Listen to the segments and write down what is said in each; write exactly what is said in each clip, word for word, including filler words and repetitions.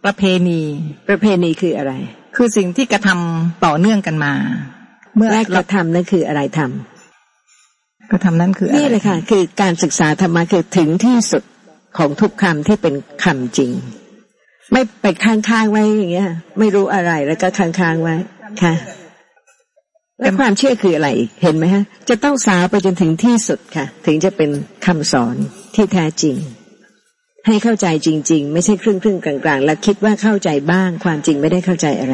ประเพณีประเพณีคืออะไรคือสิ่งที่กระทำต่อเนื่องกันมาเมื่อแรกกระทำนั่นคืออะไรทำกระทำนั้นคืออะไรนี่เลยค่ะคือการศึกษาธรรมะคือถึงที่สุดของทุกคำที่เป็นคำจริงไม่ไปค้างๆไว้อย่างเงี้ยไม่รู้อะไรแล้วก็ค้างๆไว้ค่ะแล้วความเชื่อคืออะไรอีกเห็นไหมฮะจะต้องสาวไปจนถึงที่สุดค่ะถึงจะเป็นคำสอนที่แท้จริงให้เข้าใจจริงๆไม่ใช่ครึ่งๆกลางๆแล้วคิดว่าเข้าใจบ้างความจริงไม่ได้เข้าใจอะไร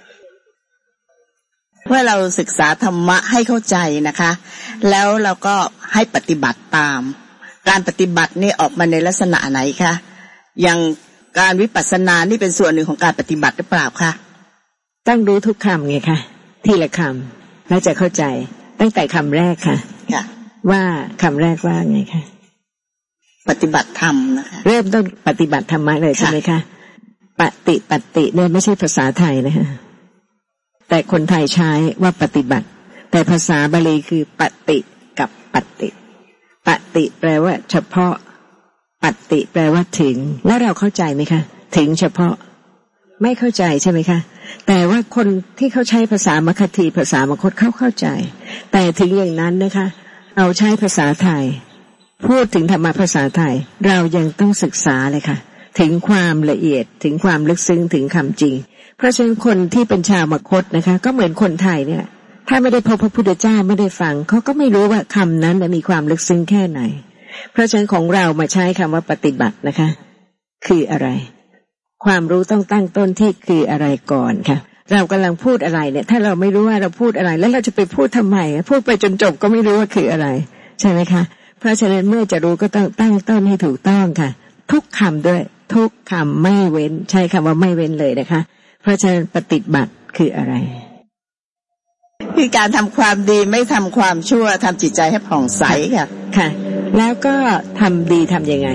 เมื่อเราศึกษาธรรมะให้เข้าใจนะคะแล้วเราก็ให้ปฏิบัติตามการปฏิบัตินี่ออกมาในลักษณะไหนคะอย่างการวิปัสสนานี่เป็นส่วนหนึ่งของการปฏิบัติหรือเปล่าคะต้องรู้ทุกคำไงคะทีละคำแล้วจะเข้าใจตั้งแต่คำแรกค่ะว่าคำแรกว่าไงคะปฏิบัติธรรมนะคะเริ่มต้นปฏิบัติธรรมะเลยใช่ไหมคะปฏิปฏิเนี่ยไม่ใช่ภาษาไทยนะคะแต่คนไทยใช้ว่าปฏิบัติแต่ภาษาบาลีคือปฏิกับปฏิปฏิแปลว่าเฉพาะปฏิแปลว่าถึงแล้วเราเข้าใจไหมคะถึงเฉพาะไม่เข้าใจใช่ไหมคะแต่ว่าคนที่เขาใช้ภาษามคติภาษามคธเขาเข้าใจแต่ถึงอย่างนั้นนะคะเอาใช้ภาษาไทยพูดถึงธรรมะภาษาไทยเรายังต้องศึกษาเลยค่ะถึงความละเอียดถึงความลึกซึ้งถึงคำจริงเพราะฉะนั้นคนที่เป็นชาวมคธนะคะก็เหมือนคนไทยเนี่ยถ้าไม่ได้พบพระพุทธเจ้าไม่ได้ฟังเขาก็ไม่รู้ว่าคำนั้นมีความลึกซึ้งแค่ไหนเพราะฉะนั้นของเรามาใช้คำว่าปฏิบัตินะคะคืออะไรความรู้ต้องตั้งต้นที่คืออะไรก่อนค่ะเรากำลังพูดอะไรเนี่ยถ้าเราไม่รู้ว่าเราพูดอะไรแล้วเราจะไปพูดทำไมพูดไปจนจบก็ไม่รู้ว่าคืออะไรใช่ไหมคะเพราะฉะนั้นเมื่อจะรู้ก็ต้องตั้งต้นให้ถูกต้องค่ะทุกคำด้วยทุกคำไม่เว้นใช้คำว่าไม่เว้นเลยนะคะเพราะฉะนั้นปฏิบัติคืออะไรคือการทำความดีไม่ทำความชั่วทำจิตใจให้ผ่องใสค่ะค่ะแล้วก็ทำดีทำยังไง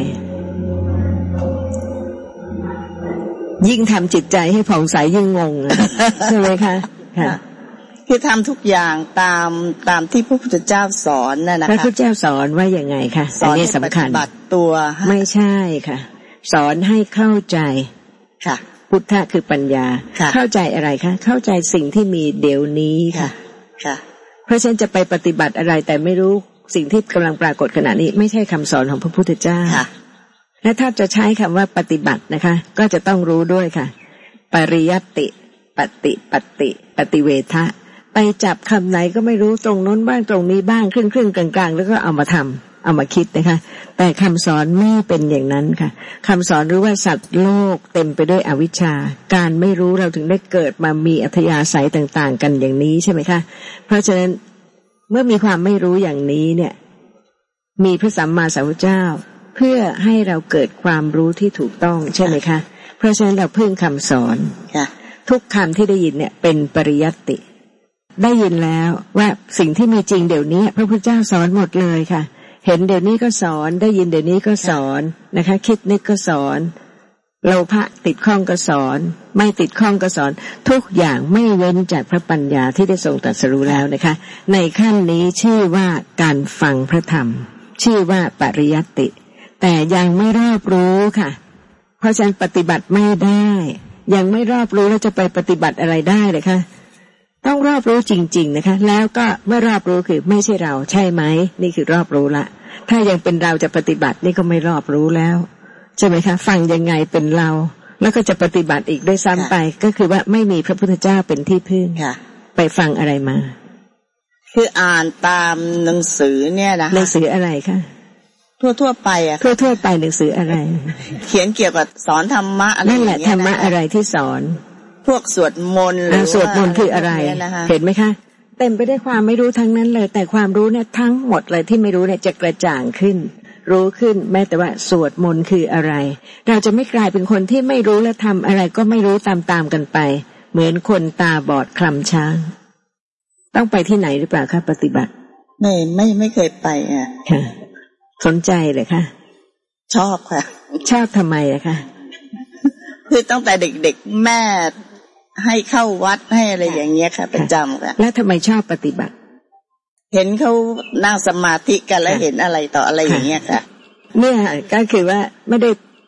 ยิ่งทำจิตใจให้ผ่องใสยิ่งงงใช่ไหมคะค่ะคือทำทุกอย่างตามตามที่พระพุทธเจ้าสอนน่ะนะคะพระพุทธเจ้าสอนว่าอย่างไงคะสอนให้ปฏิบัติตัวไม่ใช่ค่ะสอนให้เข้าใจค่ะพุทธะคือปัญญาเข้าใจอะไรคะเข้าใจสิ่งที่มีเดี๋ยวนี้ค่ะค่ะเพราะฉะนั้นจะไปปฏิบัติอะไรแต่ไม่รู้สิ่งที่กำลังปรากฏขณะนี้ไม่ใช่คำสอนของพระพุทธเจ้าค่ะและถ้าจะใช้คำว่าปฏิบัตินะคะก็จะต้องรู้ด้วยค่ะปริยัติปฏิปฏิปฏิเวทะไปจับคำไหนก็ไม่รู้ตรงโน้นบ้างตรงนี้บ้างครึ่งๆกลางๆแล้วก็เอามาทำเอามาคิดนะคะแต่คำสอนไม่เป็นอย่างนั้นค่ะคำสอนรู้ว่าสัตว์โลกเต็มไปด้วยอวิชชาการไม่รู้เราถึงได้เกิดมามีอัธยาศัยต่างๆกันอย่างนี้ใช่ไหมคะเพราะฉะนั้นเมื่อมีความไม่รู้อย่างนี้เนี่ยมีพระสัมมาสัมพุทธเจ้าเพื่อให้เราเกิดความรู้ที่ถูกต้องใช่ไหมคะเพราะฉะนั้นเราพึ่งคำสอนทุกคำที่ได้ยินเนี่ยเป็นปริยัติได้ยินแล้วว่าสิ่งที่มีจริงเดี๋ยวนี้พระพุทธเจ้าสอนหมดเลยค่ะเห็นเดี๋ยวนี้ก็สอนได้ยินเดี๋ยวนี้ก็สอนนะคะคิดนึกก็สอนโลภะติดข้องก็สอนไม่ติดข้องก็สอนทุกอย่างไม่เว้นจากพระปัญญาที่ได้ทรงตรัสรู้แล้วนะคะในขั้นนี้ชื่อว่าการฟังพระธรรมชื่อว่าปริยัติแต่ยังไม่รอบรู้ค่ะเพราะฉะนั้นปฏิบัติไม่ได้ยังไม่รอบรู้แล้วจะไปปฏิบัติอะไรได้เลยคะต้องรอบรู้จริงๆนะคะแล้วก็เมื่อรอบรู้คือไม่ใช่เราใช่ไหมนี่คือรอบรู้ละถ้ายังเป็นเราจะปฏิบัตินี่ก็ไม่รอบรู้แล้วใช่ไหมคะฟังยังไงเป็นเราแล้วก็จะปฏิบัติอีกด้วยซ้ำไปก็คือว่าไม่มีพระพุทธเจ้าเป็นที่พึ่งไปฟังอะไรมาคืออ่านตามหนังสือเนี่ยนะคะหนังสืออะไรคะทั่วๆไปอะทั่วๆไปหนังสืออะไรเขียนเกี่ยวกับสอนธรรมะอะไรนั่นแหละธรรมะอะไรที่สอนพวกสวดมนต์หรือสวดมนต์คืออะไรเห็นไหมคะเต็มไปด้วยความไม่รู้ทั้งนั้นเลยแต่ความรู้เนี่ยทั้งหมดเลยที่ไม่รู้เนี่ยจะกระจ่างขึ้นรู้ขึ้นแม้แต่ว่าสวดมนต์คืออะไรเราจะไม่กลายเป็นคนที่ไม่รู้และทำอะไรก็ไม่รู้ตามๆกันไปเหมือนคนตาบอดคลำช้างต้องไปที่ไหนหรือเปล่าคะปฏิบัติไม่ไม่ไม่เคยไปอ่ะค่ะสนใจเลยค่ะชอบค่ะชอบทำไมอะคะคือตั้งแต่เด็กๆแม่ให้เข้าวัดให้อะไรอย่างเงี้ยค่ะประจำค่ะแล้วทำไมชอบปฏิบัติเห็นเขานั่งสมาธิกันแล้วเห็นอะไรต่ออะไรอย่างเงี้ยค่ะเนี่ยก็คือว่าไม่ได้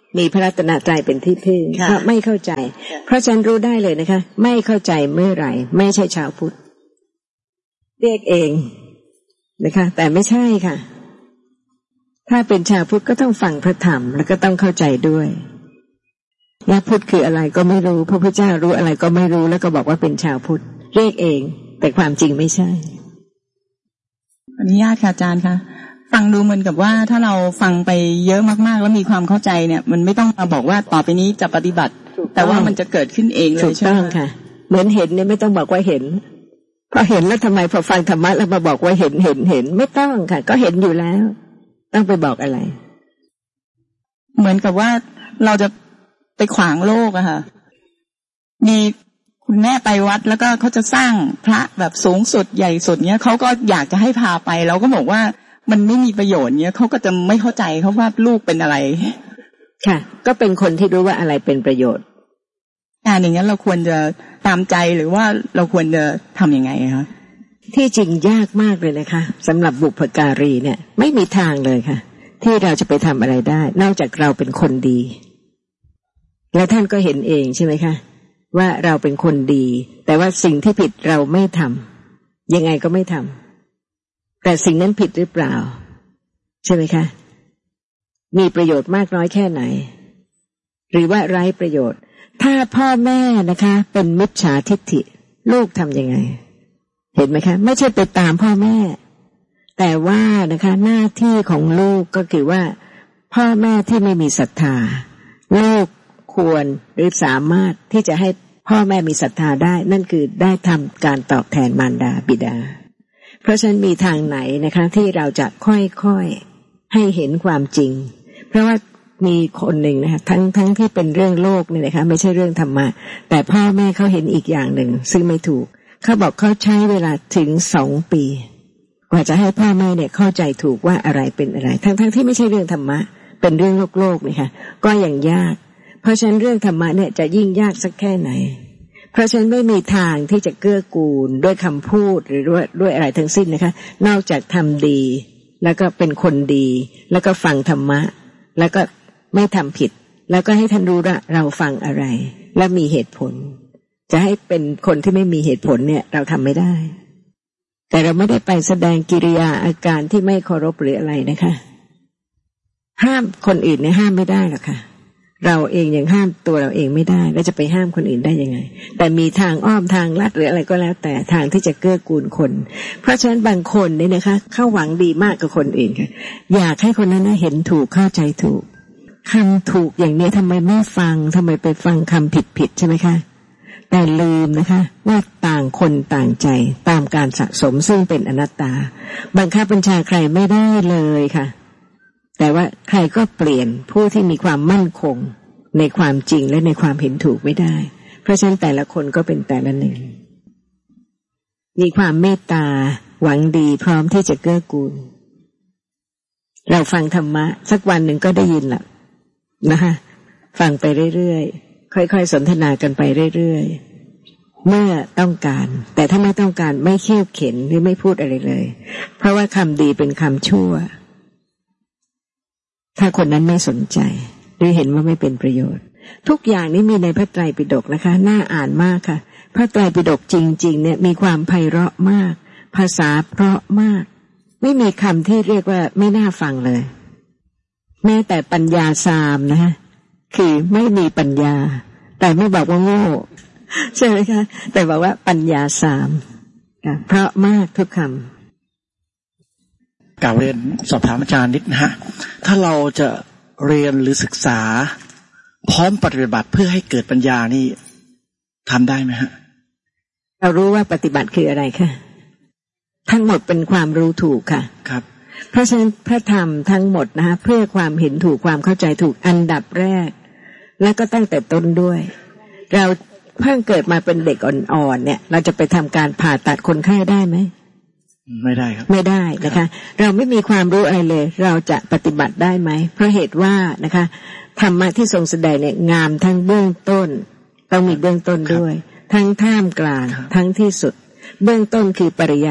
มีพระรัตนตรัยเป็นที่พึ่งเพราะไม่เข้าใจเพราะฉันรู้ได้เลยนะคะไม่เข้าใจเมื่อไหร่ไม่ใช่ชาวพุทธเรียกเองนะคะแต่ไม่ใช่ค่ะถ้าเป็นชาวพุทธก็ต้องฟังพระธรรมแล้วก็ต้องเข้าใจด้วยว่าพุทธคืออะไรก็ไม่รู้พระพุทธเจ้ารู้อะไรก็ไม่รู้แล้วก็บอกว่าเป็นชาวพุทธเรียกเองแต่ความจริงไม่ใช่อนุญาตค่ะอาจารย์ค่ะฟังดูเหมือนกับว่าถ้าเราฟังไปเยอะมากๆแล้วมีความเข้าใจเนี่ยมันไม่ต้องมาบอกว่าต่อไปนี้จะปฏิบัติแต่ว่ามันจะเกิดขึ้นเองเลยใช่ไหมค่ะเหมือนเห็นเนี่ยไม่ต้องบอกว่าเห็นพอเห็นแล้วทำไมพอฟังธรรมะแล้วมาบอกว่าเห็นเห็นเห็นไม่ต้องค่ะก็เห็นอยู่แล้วต้องไปบอกอะไรเหมือนกับว่าเราจะไปขวางโลกอะค่ะมีคุณแม่ไปวัดแล้วก็เขาจะสร้างพระแบบสูงสุดใหญ่สุดเนี้ยเขาก็อยากจะให้พาไปเราก็บอกว่ามันไม่มีประโยชน์เนี้ยเขาก็จะไม่เข้าใจเขาว่าลูกเป็นอะไรค่ะก็เป็นคนที่รู้ว่าอะไรเป็นประโยชน์อ่าอย่างนั้นเราควรจะตามใจหรือว่าเราควรจะทำยังไงคะที่จริงยากมากเลยนะคะสำหรับบุพการีเนี่ยไม่มีทางเลยค่ะที่เราจะไปทำอะไรได้นอกจากเราเป็นคนดีแล้วท่านก็เห็นเองใช่ไหมคะว่าเราเป็นคนดีแต่ว่าสิ่งที่ผิดเราไม่ทำยังไงก็ไม่ทำแต่สิ่งนั้นผิดหรือเปล่าใช่ไหมคะมีประโยชน์มากน้อยแค่ไหนหรือว่าไร้ประโยชน์ถ้าพ่อแม่นะคะเป็นมิจฉาทิฏฐิลูกทำยังไงเห็นไหมคะไม่ใช่ไปตามพ่อแม่แต่ว่านะคะหน้าที่ของลูกก็คือว่าพ่อแม่ที่ไม่มีศรัทธาลูกควรหรือสามารถที่จะให้พ่อแม่มีศรัทธาได้นั่นคือได้ทำการตอบแทนมารดาบิดาเพราะฉะนั้นมีทางไหนนะคะที่เราจะค่อยๆให้เห็นความจริงเพราะว่ามีคนหนึ่งนะคะทั้งทั้งที่เป็นเรื่องโลกนี่นะคะไม่ใช่เรื่องธรรมะแต่พ่อแม่เขาเห็นอีกอย่างหนึ่งซึ่งไม่ถูกเขาบอกเขาใช้เวลาถึงสองปีกว่าจะให้พ่อแม่เนี่ยเข้าใจถูกว่าอะไรเป็นอะไรทั้งทั้งที่ไม่ใช่เรื่องธรรมะเป็นเรื่องโลกโลกนะคะก็ยังยากเพราะฉะนั้นเรื่องธรรมะเนี่ยจะยิ่งยากสักแค่ไหนเพราะฉะนั้นไม่มีทางที่จะเกื้อกูลด้วยคำพูดหรือด้วยด้วยอะไรทั้งสิ้นนะคะนอกจากทำดีแล้วก็เป็นคนดีแล้วก็ฟังธรรมะแล้วก็ไม่ทำผิดแล้วก็ให้ท่านรู้ว่าเราฟังอะไรและมีเหตุผลจะให้เป็นคนที่ไม่มีเหตุผลเนี่ยเราทำไม่ได้แต่เราไม่ได้ไปแสดงกิริยาอาการที่ไม่เคารพหรืออะไรนะคะห้ามคนอื่นเนี่ยห้ามไม่ได้หรอกค่ะเราเองยังห้ามตัวเราเองไม่ได้แล้วจะไปห้ามคนอื่นได้ยังไงแต่มีทางอ้อมทางลัดหรืออะไรก็แล้วแต่ทางที่จะเกื้อกูลคนเพราะฉะนั้นบางคนเนี่ยนะคะเข้าหวังดีมากกับคนอื่นค่ะอยากให้คนนั้นนะเห็นถูกเข้าใจถูกคำถูกอย่างนี้ทำไมไม่ฟังทำไมไปฟังคำผิดผิดใช่ไหมคะแต่ลืมนะคะว่าต่างคนต่างใจตามการสะสมซึ่งเป็นอนัตตาบังคับบัญชาใครไม่ได้เลยค่ะแต่ว่าใครก็เปลี่ยนผู้ที่มีความมั่นคงในความจริงและในความเห็นถูกไม่ได้เพราะฉะนั้นแต่ละคนก็เป็นแต่ละหนึ่งมีความเมตตาหวังดีพร้อมที่จะเกื้อกูลเราฟังธรรมะสักวันหนึ่งก็ได้ยินละนะคะฟังไปเรื่อยๆค่อยๆสนทนากันไปเรื่อยๆเมื่อต้องการแต่ถ้าไม่ต้องการไม่เคี่ยวเข็นหรือไม่พูดอะไรเลยเพราะว่าคำดีเป็นคำชั่วถ้าคนนั้นไม่สนใจหรือเห็นว่าไม่เป็นประโยชน์ทุกอย่างนี้มีในพระไตรปิฎกนะคะน่าอ่านมากค่ะพระไตรปิฎกจริงๆเนี่ยมีความไพเราะมากภาษาเพราะมากไม่มีคำที่เรียกว่าไม่น่าฟังเลยแม้แต่ปัญญาสามนะคะคือไม่มีปัญญาแต่ไม่บอกว่าโง่ใช่ไหมคะแต่บอกว่าปัญญาสามเพราะมากทุกคำกล่าวเรียนสอบถามอาจารย์นิดนะฮะถ้าเราจะเรียนหรือศึกษาพร้อมปฏิบัติเพื่อให้เกิดปัญญานี่ทำได้ไหมฮะเรารู้ว่าปฏิบัติคืออะไรค่ะทั้งหมดเป็นความรู้ถูกค่ะครับเพราะฉะนั้นพระธรรมทั้งหมดนะคะเพื่อความเห็นถูกความเข้าใจถูกอันดับแรกและก็ตั้งแต่ต้นด้วยเราเพิ่งเกิดมาเป็นเด็กอ่อนๆเนี่ยเราจะไปทำการผ่าตัดคนไข้ได้ไหมไม่ได้ครับไม่ได้นะคะเราไม่มีความรู้อะไรเลยเราจะปฏิบัติได้ไหมเพราะเหตุว่านะคะธรรมะที่ทรงแสดงเนี่ยงามทั้งเบื้องต้นต้องมีเบื้องต้นด้วยทั้งท่ามกลางทั้งที่สุดเบื้องต้นคือปริยัติ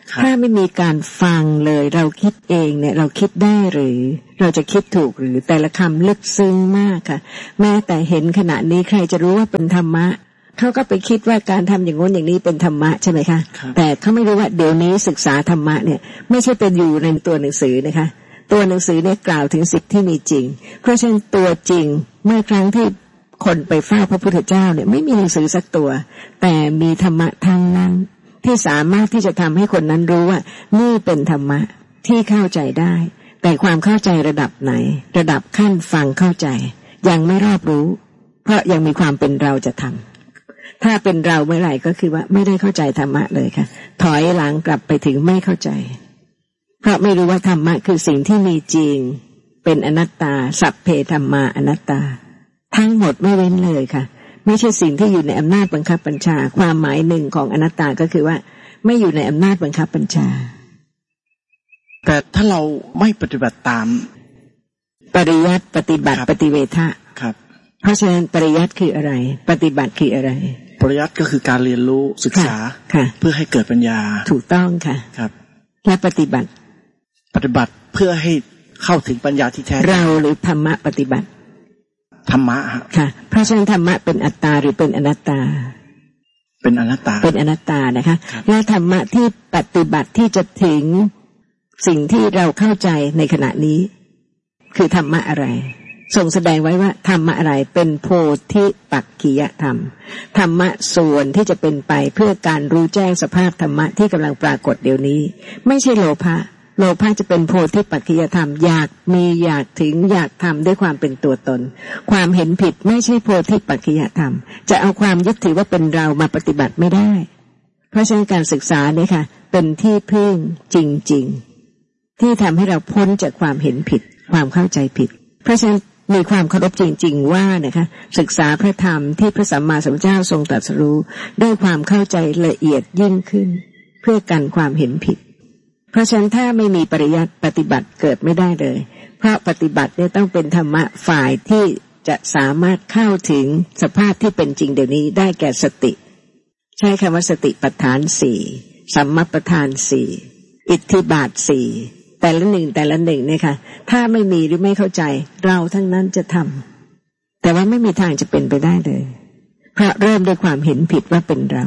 ถ้าไม่มีการฟังเลยเราคิดเองเนี่ยเราคิดได้หรือเราจะคิดถูกหรือแต่ละคำลึกซึ้งมากค่ะแม้แต่เห็นขณะนี้ใครจะรู้ว่าเป็นธรรมะเขาก็ไปคิดว่าการทำอย่างโน้นอย่างนี้เป็นธรรมะใช่ไหมคะแต่เขาไม่รู้ว่าเดี๋ยวนี้ศึกษาธรรมะเนี่ยไม่ใช่เป็นอยู่ในตัวหนังสือนะคะตัวหนังสือเนี่ยกล่าวถึงสิ่งที่มีจริงเพราะฉะนั้นตัวจริงเมื่อครั้งที่คนไปเฝ้าพระพุทธเจ้าเนี่ยไม่มีหนังสือสักตัวแต่มีธรรมะทั้งนั้นที่สามารถที่จะทำให้คนนั้นรู้ว่านี่เป็นธรรมะที่เข้าใจได้แต่ความเข้าใจระดับไหนระดับขั้นฟังเข้าใจยังไม่รอบรู้เพราะยังมีความเป็นเราจะทำถ้าเป็นเราเมื่อไหร่ก็คือว่าไม่ได้เข้าใจธรรมะเลยค่ะถอยหลังกลับไปถึงไม่เข้าใจเพราะไม่รู้ว่าธรรมะคือสิ่งที่มีจริงเป็นอนัตตาสัพเพธัมมาอนัตตาทั้งหมดไม่เว้นเลยค่ะไม่ใช่สิ่งที่อยู่ในอำนาจบังคับบัญชาความหมายหนึ่งของอนัตตาก็คือว่าไม่อยู่ในอำนาจบังคับบัญชาแต่ถ้าเราไม่ปฏิบัติตามปริยัติปฏิบัติปฏิเวทะครับเพราะฉะนั้นปริยัติคืออะไรปฏิบัติคืออะไรปริยัติก็คือการเรียนรู้ศึกษาเพื่อให้เกิดปัญญาถูกต้องค่ะครับและปฏิบัติปฏิบัติเพื่อให้เข้าถึงปัญญาที่แท้เราหรือธรรมะปฏิบัติธรรมะค่ะเพราะฉะนั้นธรรมะเป็นอัตตาหรือเป็นอนัตตาเป็นอนัตตาเป็นอนัตตานะคะและธรรมะที่ปฏิบัติที่จะถึงสิ่งที่เราเข้าใจในขณะนี้คือธรรมะอะไรทรงแสดงไว้ว่าธรรมะอะไรเป็นโพธิปักขิยธรรมธรรมะส่วนที่จะเป็นไปเพื่อการรู้แจ้งสภาพธรรมะที่กำลังปรากฏเดี๋ยวนี้ไม่ใช่โลภะโลภะจะเป็นโพธิปักขิยธรรมอยากมีอยากถึงอยากทำด้วยความเป็นตัวตนความเห็นผิดไม่ใช่โพธิปักขิยธรรมจะเอาความยึดถือว่าเป็นเรามาปฏิบัติไม่ได้เพราะฉะนั้นการศึกษาเนี่ยค่ะเป็นที่พึ่งจริงๆที่ทำให้เราพ้นจากความเห็นผิดความเข้าใจผิดเพราะฉะนั้นมีความเคารพจริงๆว่านะคะศึกษาพระธรรมที่พระสัมมาสัมพุทธเจ้าทรงตรัสรู้ด้วยความเข้าใจละเอียดยิ่งขึ้นเพื่อกันความเห็นผิดเพราะฉะนั้นถ้าไม่มีปริยัติปฏิบัติเกิดไม่ได้เลยเพราะปฏิบัติเนี่ยต้องเป็นธรรมะฝ่ายที่จะสามารถเข้าถึงสภาพที่เป็นจริงเดี๋ยวนี้ได้แก่สติใช้คำว่าสติปัฏฐานสี่สัมมัปปทานสี่อิทธิบาทสี่แต่ละหนึ่งแต่ละหนึ่งเนี่ยค่ะถ้าไม่มีหรือไม่เข้าใจเราทั้งนั้นจะทำแต่ว่าไม่มีทางจะเป็นไปได้เลยเพราะเริ่มด้วยความเห็นผิดว่าเป็นเรา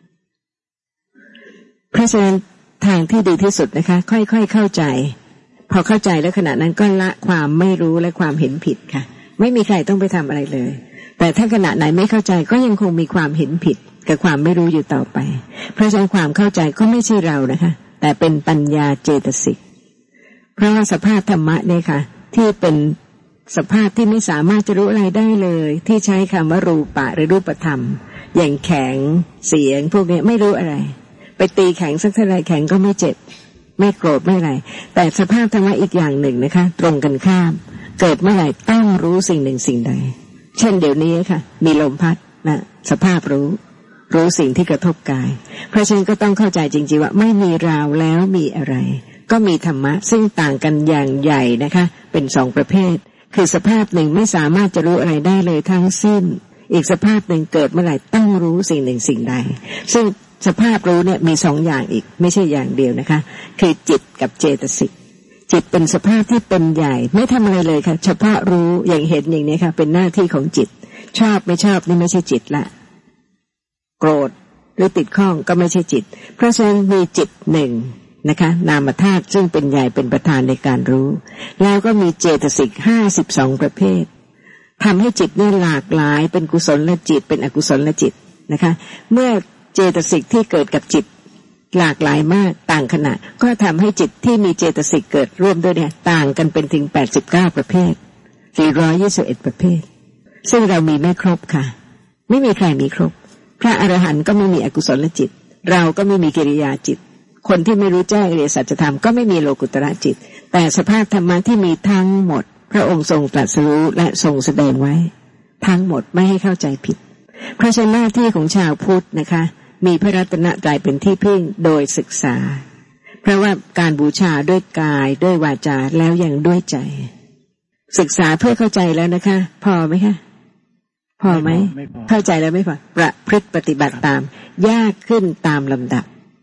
เพราะฉะนั้นทางที่ดีที่สุดนะคะค่อยๆเข้าใจพอเข้าใจแล้วขณะนั้นก็ละความไม่รู้และความเห็นผิดค่ะไม่มีใครต้องไปทำอะไรเลยแต่ถ้าขณะไหนไม่เข้าใจก็ยังคงมีความเห็นผิดกับความไม่รู้อยู่ต่อไปเพราะฉะนั้นความเข้าใจก็ไม่ใช่เรานะคะแต่เป็นปัญญาเจตสิกเพราะว่าสภาพธรรมะเนี่ยค่ะที่เป็นสภาพที่ไม่สามารถจะรู้อะไรได้เลยที่ใช้คำว่ารูปะหรือรูปธรรมอย่างแข็งเสียงพวกนี้ไม่รู้อะไรไปตีแข็งสักเท่าไรแข็งก็ไม่เจ็บไม่โกรธไม่อะไรแต่สภาพธรรมะอีกอย่างหนึ่งนะคะตรงกันข้ามเกิดเมื่อไหร่ต้องรู้สิ่งหนึ่งสิ่งใดเช่นเดี๋ยวนี้ค่ะมีลมพัดนะสภาพรู้รู้สิ่งที่กระทบกายเพราะฉะนั้นก็ต้องเข้าใจจริงๆว่าไม่มีเราแล้วมีอะไรก็มีธรรมะซึ่งต่างกันอย่างใหญ่นะคะเป็นสองประเภทคือสภาพหนึ่งไม่สามารถจะรู้อะไรได้เลยทั้งสิ้นอีกสภาพหนึ่งเกิดเมื่อไหร่ต้องรู้สิ่งหนึ่งสิ่งใดซึ่งสภาพรู้เนี่ยมีสองอย่างอีกไม่ใช่อย่างเดียวนะคะคือจิตกับเจตสิกจิตเป็นสภาพที่เป็นใหญ่ไม่ทำอะไรเลยค่ะเฉพาะรู้อย่างเห็นอย่างนี้ค่ะเป็นหน้าที่ของจิตชอบไม่ชอบนี่ไม่ใช่จิตละโกรธหรือติดข้องก็ไม่ใช่จิตเพราะฉะนั้นมีจิตหนึ่งนะคะนามธาตุซึ่งเป็นใหญ่เป็นประธานในการรู้แล้วก็มีเจตสิกห้าสิบสองประเภททำให้จิตเนี่ยหลากหลายเป็นกุศลและจิตเป็นอกุศลและจิตนะคะเมื่อเจตสิกที่เกิดกับจิตหลากหลายมากต่างขณะก็ทำให้จิตที่มีเจตสิกเกิดร่วมด้วยเนี่ยต่างกันเป็นถึงแปดสิบเก้าประเภทสี่ร้อยยี่สิบเอ็ดประเภทซึ่งเรามีไม่ครบค่ะไม่มีใครมีครบพระอรหันต์ก็ไม่มีอกุศลจิตเราก็ไม่มีกิริยาจิตคนที่ไม่รู้แจ้งอริยสัจธรรมก็ไม่มีโลกุตระจิตแต่สภาพธรรมะที่มีทั้งหมดพระองค์ทรงตรัสรู้และทรงแสดงไว้ทั้งหมดไม่ให้เข้าใจผิดเพราะฉะนั้นหน้าที่ของชาวพุทธนะคะมีพระรัตนตรัยเป็นที่พึ่งโดยศึกษาเพราะว่าการบูชาด้วยกายด้วยวาจาแล้วยังด้วยใจศึกษาเพื่อเข้าใจแล้วนะคะพอไหมคะพอไหมเข้าใจแล้วไม่พอประพฤติปฏิบัติตามยากขึ้นตามลำดับ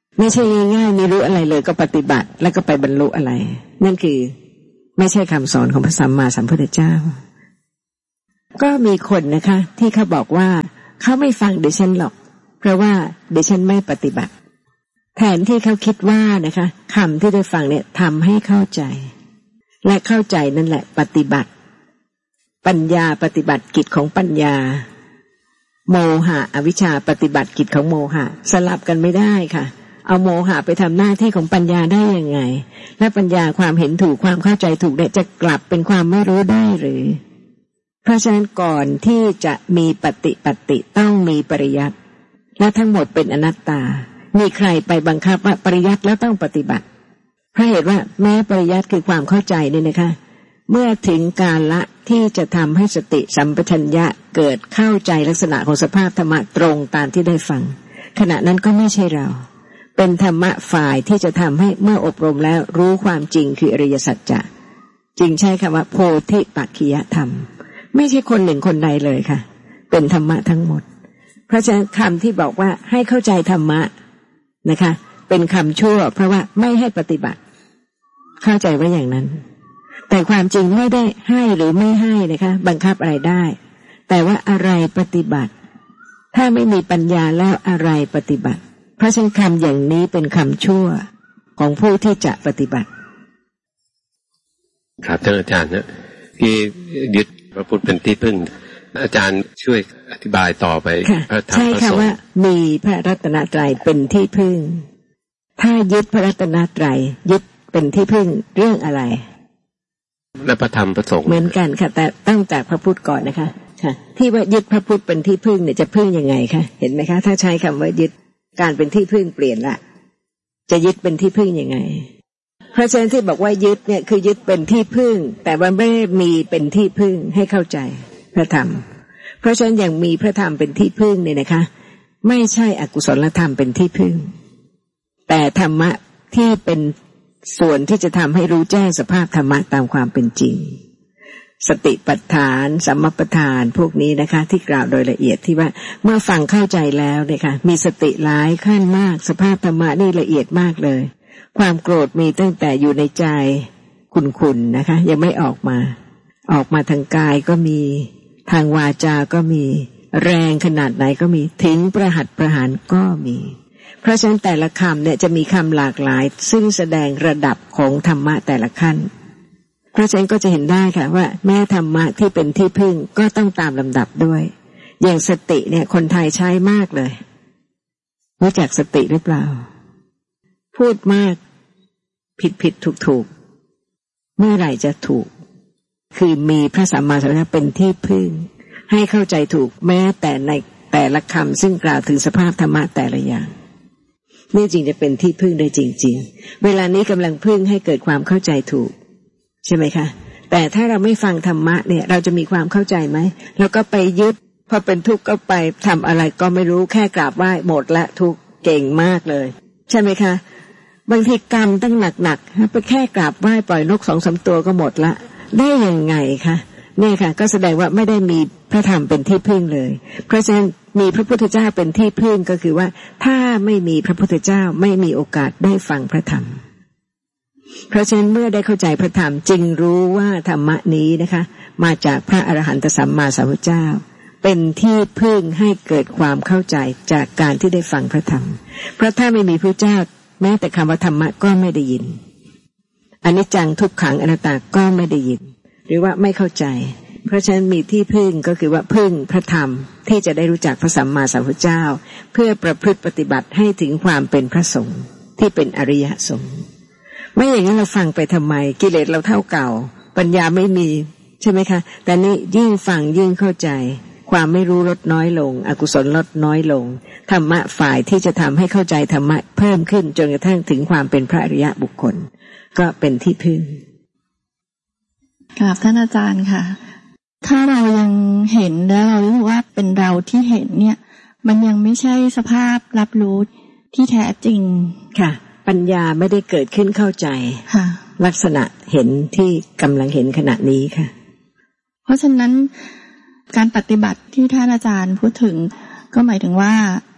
ไม่ใช่ง่ายๆไม่รู้อะไรเลยก็ปฏิบัติแล้วก็ไปบรรลุอะไรนั่นคือไม่ใช่คำสอนของพระสัมมาสัมพุทธเจ้าก็มีคนนะคะที่เขาบอกว่าเขาไม่ฟังดิฉันหรอกเพราะว่าดิฉันไม่ปฏิบัติแทนที่เขาคิดว่านะคะคำที่ได้ฟังเนี่ยทำให้เข้าใจและเข้าใจนั่นแหละปฏิบัติปัญญาปฏิบัติกิจของปัญญาโมหะอวิชชาปฏิบัติกิจของโมหะสลับกันไม่ได้ค่ะเอาโมหะไปทำหน้าที่ของปัญญาได้ยังไงและปัญญาความเห็นถูกความเข้าใจถูกเนี่ยจะกลับเป็นความไม่รู้ได้หรือเพราะฉะนั้นก่อนที่จะมีปฏิปัติต้องมีปริยัติและทั้งหมดเป็นอนัตตามีใครไปบังคับว่าปริยัติแล้วต้องปฏิบัติเพราะเหตุว่าแม้ปริยัติคือความเข้าใจนี่นะคะเมื่อถึงกาลละที่จะทำให้สติสัมปชัญญะเกิดเข้าใจลักษณะของสภาพธรรมะตรงตามที่ได้ฟังขณะนั้นก็ไม่ใช่เราเป็นธรรมะฝ่ายที่จะทำให้เมื่ออบรมแล้วรู้ความจริงคืออริยสัจจะจึงใช้คำว่าโพธิปักขิยธรรมไม่ใช่คนหนึ่งคนใดเลยค่ะเป็นธรรมะทั้งหมดเพราะฉะนั้นคำที่บอกว่าให้เข้าใจธรรมะนะคะเป็นคำชั่วเพราะว่าไม่ให้ปฏิบัติเข้าใจว่าอย่างนั้นแต่ความจริงไม่ได้ให้หรือไม่ให้นะคะบังคับอะไรได้แต่ว่าอะไรปฏิบัติถ้าไม่มีปัญญาแล้วอะไรปฏิบัติเพราะฉะนั้นคำอย่างนี้เป็นคำชั่วของผู้ที่จะปฏิบัติครับท่านอาจารย์นะที่ยึดพระพุทธเป็นที่พึ่งอาจารย์ช่วยอธิบายต่อไปพระธรรมพระสงฆ์ใช่ค่ะว่ามีพระรัตนตรัยเป็นที่พึ่งถ้ายึดพระรัตนตรัยยึดเป็นที่พึ่งเรื่องอะไรและพระธรรมพระสงฆ์เหมือนกันค่ะแต่ตั้งจากพระพุทธก่อนนะคะค่ะที่ว่ายึดพระพุทธเป็นที่พึ่งเนี่ยจะพึ่งยังไงคะเห็นไหมคะถ้าใช้คำว่ายึดการเป็นที่พึ่งเปลี่ยนละจะยึดเป็นที่พึ่งยังไงเพราะฉะนั้นที่บอกว่ายึดเนี่ยคือยึดเป็นที่พึ่งแต่ว่าไม่ได้มีเป็นที่พึ่งให้เข้าใจพระธรรมเพราะฉะนั้นอย่างมีพระธรรมเป็นที่พึ่งเนี่ยนะคะไม่ใช่อกุศลธรรมเป็นที่พึ่งแต่ธรรมะที่เป็นส่วนที่จะทำให้รู้แจ้งสภาพธรรมะตามความเป็นจริงสติปัฏฐานสัมมัปปทานพวกนี้นะคะที่กล่าวโดยละเอียดที่ว่าเมื่อฟังเข้าใจแล้วเนี่ยค่ะมีสติหลายขั้นมากสภาพธรรมะนี่ละเอียดมากเลยความโกรธมีตั้งแต่อยู่ในใจขุ่นๆนะคะยังไม่ออกมาออกมาทางกายก็มีทางวาจาก็มีแรงขนาดไหนก็มีถึงประหัตประหารก็มีเพราะฉะนั้นแต่ละคำเนี่ยจะมีคำหลากหลายซึ่งแสดงระดับของธรรมะแต่ละขั้นเพราะฉะนั้นก็จะเห็นได้ค่ะว่าแม้ธรรมะที่เป็นที่พึ่งก็ต้องตามลำดับด้วยอย่างสติเนี่ยคนไทยใช้มากเลยรู้จักสติหรือเปล่าพูดมากผิดผิดถูกถูกเมื่อไหร่จะถูกคือมีพระสัมมาสัมพุทธเจ้าเป็นที่พึ่งให้เข้าใจถูกแม้แต่ในแต่ละคำซึ่งกล่าวถึงสภาพธรรมะแต่ละอย่างนี่จริงจะเป็นที่พึ่งได้จริงๆเวลานี้กำลังพึ่งให้เกิดความเข้าใจถูกใช่ไหมคะแต่ถ้าเราไม่ฟังธรรมะเนี่ยเราจะมีความเข้าใจไหมเราก็ไปยึดพอเป็นทุกข์ก็ไปทำอะไรก็ไม่รู้แค่กราบไหว้หมดละทุกข์เก่งมากเลยใช่ไหมคะบางทีกรรมตั้งหนักๆไปแค่กราบไหว้ปล่อยนกสองสามตัวก็หมดละได้ยังไงคะเนี่ยค่ะก็แสดงว่าไม่ได้มีพระธรรมเป็นที่พึ่งเลยเพราะฉะนั้นมีพระพุทธเจ้าเป็นที่พึ่งก็คือว่าถ้าไม่มีพระพุทธเจ้าไม่มีโอกาสได้ฟังพระธรรมเพราะฉะนั้นเมื่อได้เข้าใจพระธรรมจึงรู้ว่าธรรมะนี้นะคะมาจากพระอรหันตสัมมาสัมพุทธเจ้าเป็นที่พึ่งให้เกิดความเข้าใจจากการที่ได้ฟังพระธรรมเพราะถ้าไม่มีพระเจ้าแม้แต่คำว่าธรรมะก็ไม่ได้ยินอนิจจังทุกขังอนัตตาก็ไม่ได้ยินหรือว่าไม่เข้าใจเพราะฉะนั้นมีที่พึ่งก็คือว่าพึ่งพระธรรมที่จะได้รู้จักพระสัมมาสัมพุทธเจ้าเพื่อประพฤติปฏิบัติให้ถึงความเป็นพระสงฆ์ที่เป็นอริยสงฆ์ไม่อย่างนั้นเราฟังไปทำไมกิเลสเราเท่าเก่าปัญญาไม่มีใช่ไหมคะแต่นี่ยิ่งฟังยิ่งเข้าใจความไม่รู้ลดน้อยลงอกุศลลดน้อยลงธรรมะฝ่ายที่จะทำให้เข้าใจธรรมะเพิ่มขึ้นจนกระทั่งถึงความเป็นพระอริยบุคคลก็เป็นที่พึ่งกราบท่านอาจารย์ค่ะถ้าเรายังเห็นแล้วเรารู้ว่าเป็นเราที่เห็นเนี่ยมันยังไม่ใช่สภาพรับรู้ที่แท้จริงค่ะปัญญาไม่ได้เกิดขึ้นเข้าใจค่ะลักษณะเห็นที่กำลังเห็นขณะนี้ค่ะเพราะฉะนั้นการปฏิบัติที่ท่านอาจารย์พูดถึงก็หมายถึงว่า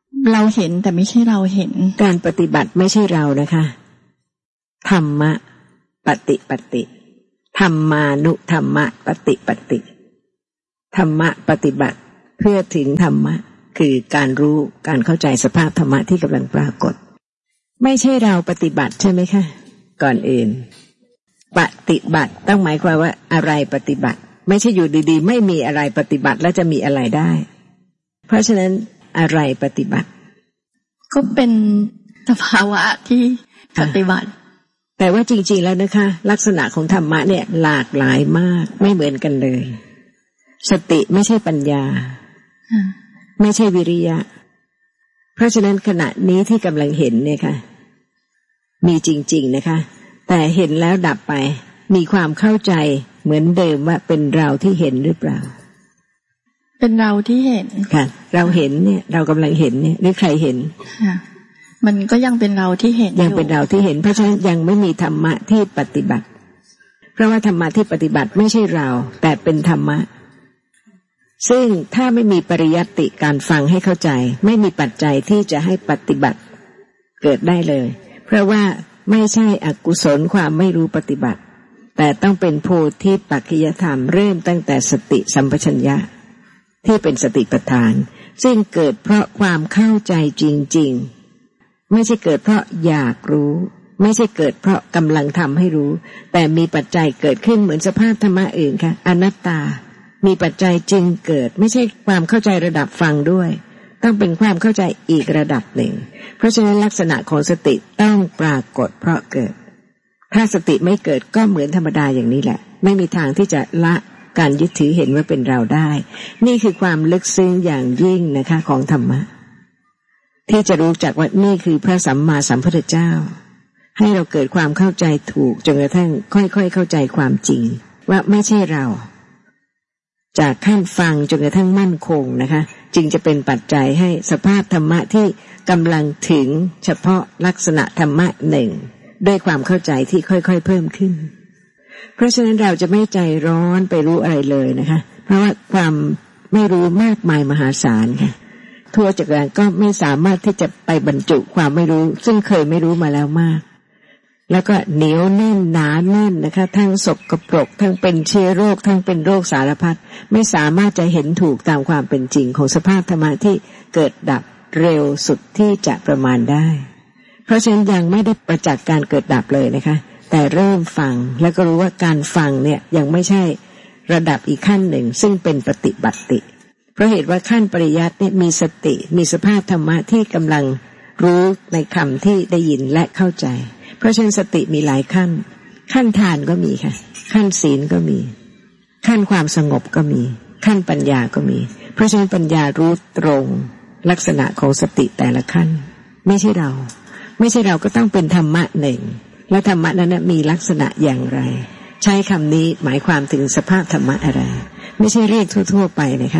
เราเห็นแต่ไม่ใช่เราเห็นการปฏิบัติไม่ใช่เรานะคะธรรมะปฏิปฏิธรรมานุธรรมะปฏิปฏิธรรมะปฏิบัติเพื่อถึงธรรมะคือการรู้การเข้าใจสภาพธรรมะที่กำลังปรากฏไม่ใช่เราปฏิบัติใช่ไหมคะก่อนอื่นปฏิบัติต้องหมายความว่าอะไรปฏิบัติไม่ใช่อยู่ดีๆไม่มีอะไรปฏิบัติแล้วจะมีอะไรได้เพราะฉะนั้นอะไรปฏิบัติก็เป็นสภาวะที่ปฏิบัติแต่ว่าจริงๆแล้วนะคะลักษณะของธรรมะเนี่ยหลากหลายมากไม่เหมือนกันเลยสติไม่ใช่ปัญญาไม่ใช่วิริยะเพราะฉะนั้นขณะนี้ที่กำลังเห็นเนี่ยค่ะมีจริงๆนะคะแต่เห็นแล้วดับไปมีความเข้าใจเหมือนเดิมว่าเป็นเราที่เห็นหรือเปล่าเป็นเราที่เห็นค่ะเราเห็นเนี่ยเรากำลังเห็นเนี่ยหรือใครเห็นค่ะมันก็ยังเป็นเราที่เห็นยังเป็นเราที่เห็นเพราะฉะนั้นยังไม่มีธรรมะที่ปฏิบัติเพราะว่าธรรมะที่ปฏิบัติไม่ใช่เราแต่เป็นธรรมะซึ่งถ้าไม่มีปริยัติการฟังให้เข้าใจไม่มีปัจจัยที่จะให้ปฏิบัติเกิดได้เลยเพราะว่าไม่ใช่อกุศลความไม่รู้ปฏิบัติแต่ต้องเป็นโพธิปัจจยธรรมเริ่มตั้งแต่สติสัมปชัญญะที่เป็นสติปัฏฐานซึ่งเกิดเพราะความเข้าใจจริงๆไม่ใช่เกิดเพราะอยากรู้ไม่ใช่เกิดเพราะกำลังทำให้รู้แต่มีปัจจัยเกิดขึ้นเหมือนสภาพธรรมะอื่นค่ะอนัตตามีปัจจัยจึงเกิดไม่ใช่ความเข้าใจระดับฟังด้วยต้องเป็นความเข้าใจอีกระดับหนึ่งเพราะฉะนั้นลักษณะของสติต้องปรากฏเพราะเกิดถ้าสติไม่เกิดก็เหมือนธรรมดาอย่างนี้แหละไม่มีทางที่จะละการยึดถือเห็นว่าเป็นเราได้นี่คือความลึกซึ้งอย่างยิ่งนะคะของธรรมะที่จะรู้จักว่านี่คือพระสัมมาสัมพุทธเจ้าให้เราเกิดความเข้าใจถูกจนกระทั่งค่อยๆเข้าใจความจริงว่าไม่ใช่เราจากขั้นฟังจนกระทั่งมั่นคงนะคะจึงจะเป็นปัจจัยให้สภาพธรรมะที่กำลังถึงเฉพาะลักษณะธรรมะหนึ่งด้วยความเข้าใจที่ค่อยๆเพิ่มขึ้นเพราะฉะนั้นเราจะไม่ใจร้อนไปรู้อะไรเลยนะคะเพราะว่าความไม่รู้มากมายมหาศาลค่ะทั่วจักรวาลก็ไม่สามารถที่จะไปบรรจุความไม่รู้ซึ่งเคยไม่รู้มาแล้วมากแล้วก็เหนียวแน่นหนาแน่นนะคะทั้งสกปรกทั้งเป็นเชื้อโรคทั้งเป็นโรคสารพัดไม่สามารถจะเห็นถูกตามความเป็นจริงของสภาพธรรมะที่เกิดดับเร็วสุดที่จะประมาณได้เพราะฉะนั้นยังไม่ได้ประจักษ์การเกิดดับเลยนะคะแต่เริ่มฟังแล้วก็รู้ว่าการฟังเนี่ยยังไม่ใช่ระดับอีกขั้นหนึ่งซึ่งเป็นปฏิบัติเพราะเหตุว่าขั้นปริยัติเนี่ยมีสติมีสภาพธรรมะที่กำลังรู้ในคำที่ได้ยินและเข้าใจเพราะฉะนั้นสติมีหลายขั้นขั้นทานก็มีค่ะขั้นศีลก็มีขั้นความสงบก็มีขั้นปัญญาก็มีเพราะฉะนั้นปัญญารู้ตรงลักษณะของสติแต่ละขั้นไม่ใช่เราไม่ใช่เราก็ต้องเป็นธรรมะหนึ่งและธรรมะนั้นมีลักษณะอย่างไรใช้คำนี้หมายความถึงสภาพธรรมะอะไรไม่ใช่เรียกทั่วๆไปนะคะ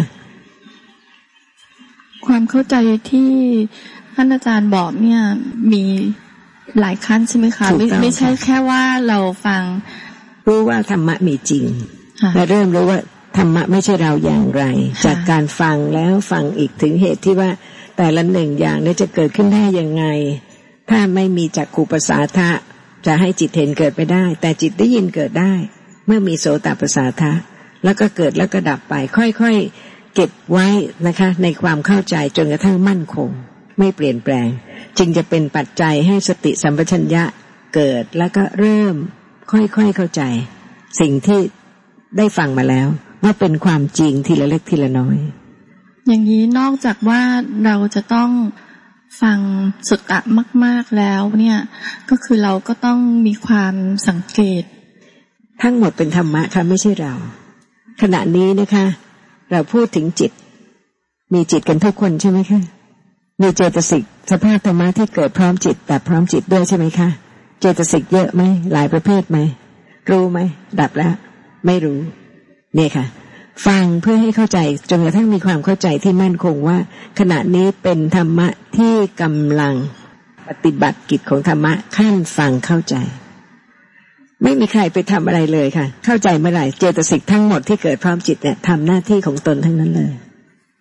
ความเข้าใจที่ท่านอาจารย์บอกเนี่ยมีหลายขั้นใช่ไหมคะไม่ไม่ใช่แค่ว่าเราฟังรู้ว่าธรรมะมีจริงและเริ่มรู้ว่าธรรมะไม่ใช่เราอย่างไรจากการฟังแล้วฟังอีกถึงเหตุที่ว่าแต่ละหนึ่งอย่างนี้จะเกิดขึ้นได้ยังไงถ้าไม่มีจักขุปัสสาทะจะให้จิตเห็นเกิดไปได้แต่จิตได้ยินเกิดได้เมื่อมีโสตปัสสาทะแล้วก็เกิดแล้วก็ดับไปค่อยๆเก็บไว้นะคะในความเข้าใจจนกระทั่งมั่นคงไม่เปลี่ยนแปลงจึงจะเป็นปัจจัยให้สติสัมปชัญญะเกิดแล้วก็เริ่มค่อยๆเข้าใจสิ่งที่ได้ฟังมาแล้วว่าเป็นความจริงทีละเล็กทีละน้อยอย่างนี้นอกจากว่าเราจะต้องฟังสุตตะมากๆแล้วเนี่ยก็คือเราก็ต้องมีความสังเกตทั้งหมดเป็นธรรมะค่ะไม่ใช่เราขณะนี้นะคะเราพูดถึงจิตมีจิตกันทุกคนใช่ไหมคะมีเจตสิกสภาพธรรมะที่เกิดพร้อมจิตแต่พร้อมจิตด้วยใช่ไหมคะเจตสิกเยอะไหมหลายประเภทไหมรู้ไหมดับแล้วไม่รู้เนี่ยค่ะฟังเพื่อให้เข้าใจจนกระทั่งมีความเข้าใจที่มั่นคงว่าขณะนี้เป็นธรรมะที่กำลังปฏิบัติกิจของธรรมะขั้นฟังเข้าใจไม่มีใครไปทำอะไรเลยค่ะเข้าใจเมื่อไหร่เจตสิกทั้งหมดที่เกิดพร้อมจิตเนี่ยทำหน้าที่ของตนทั้งนั้นเลย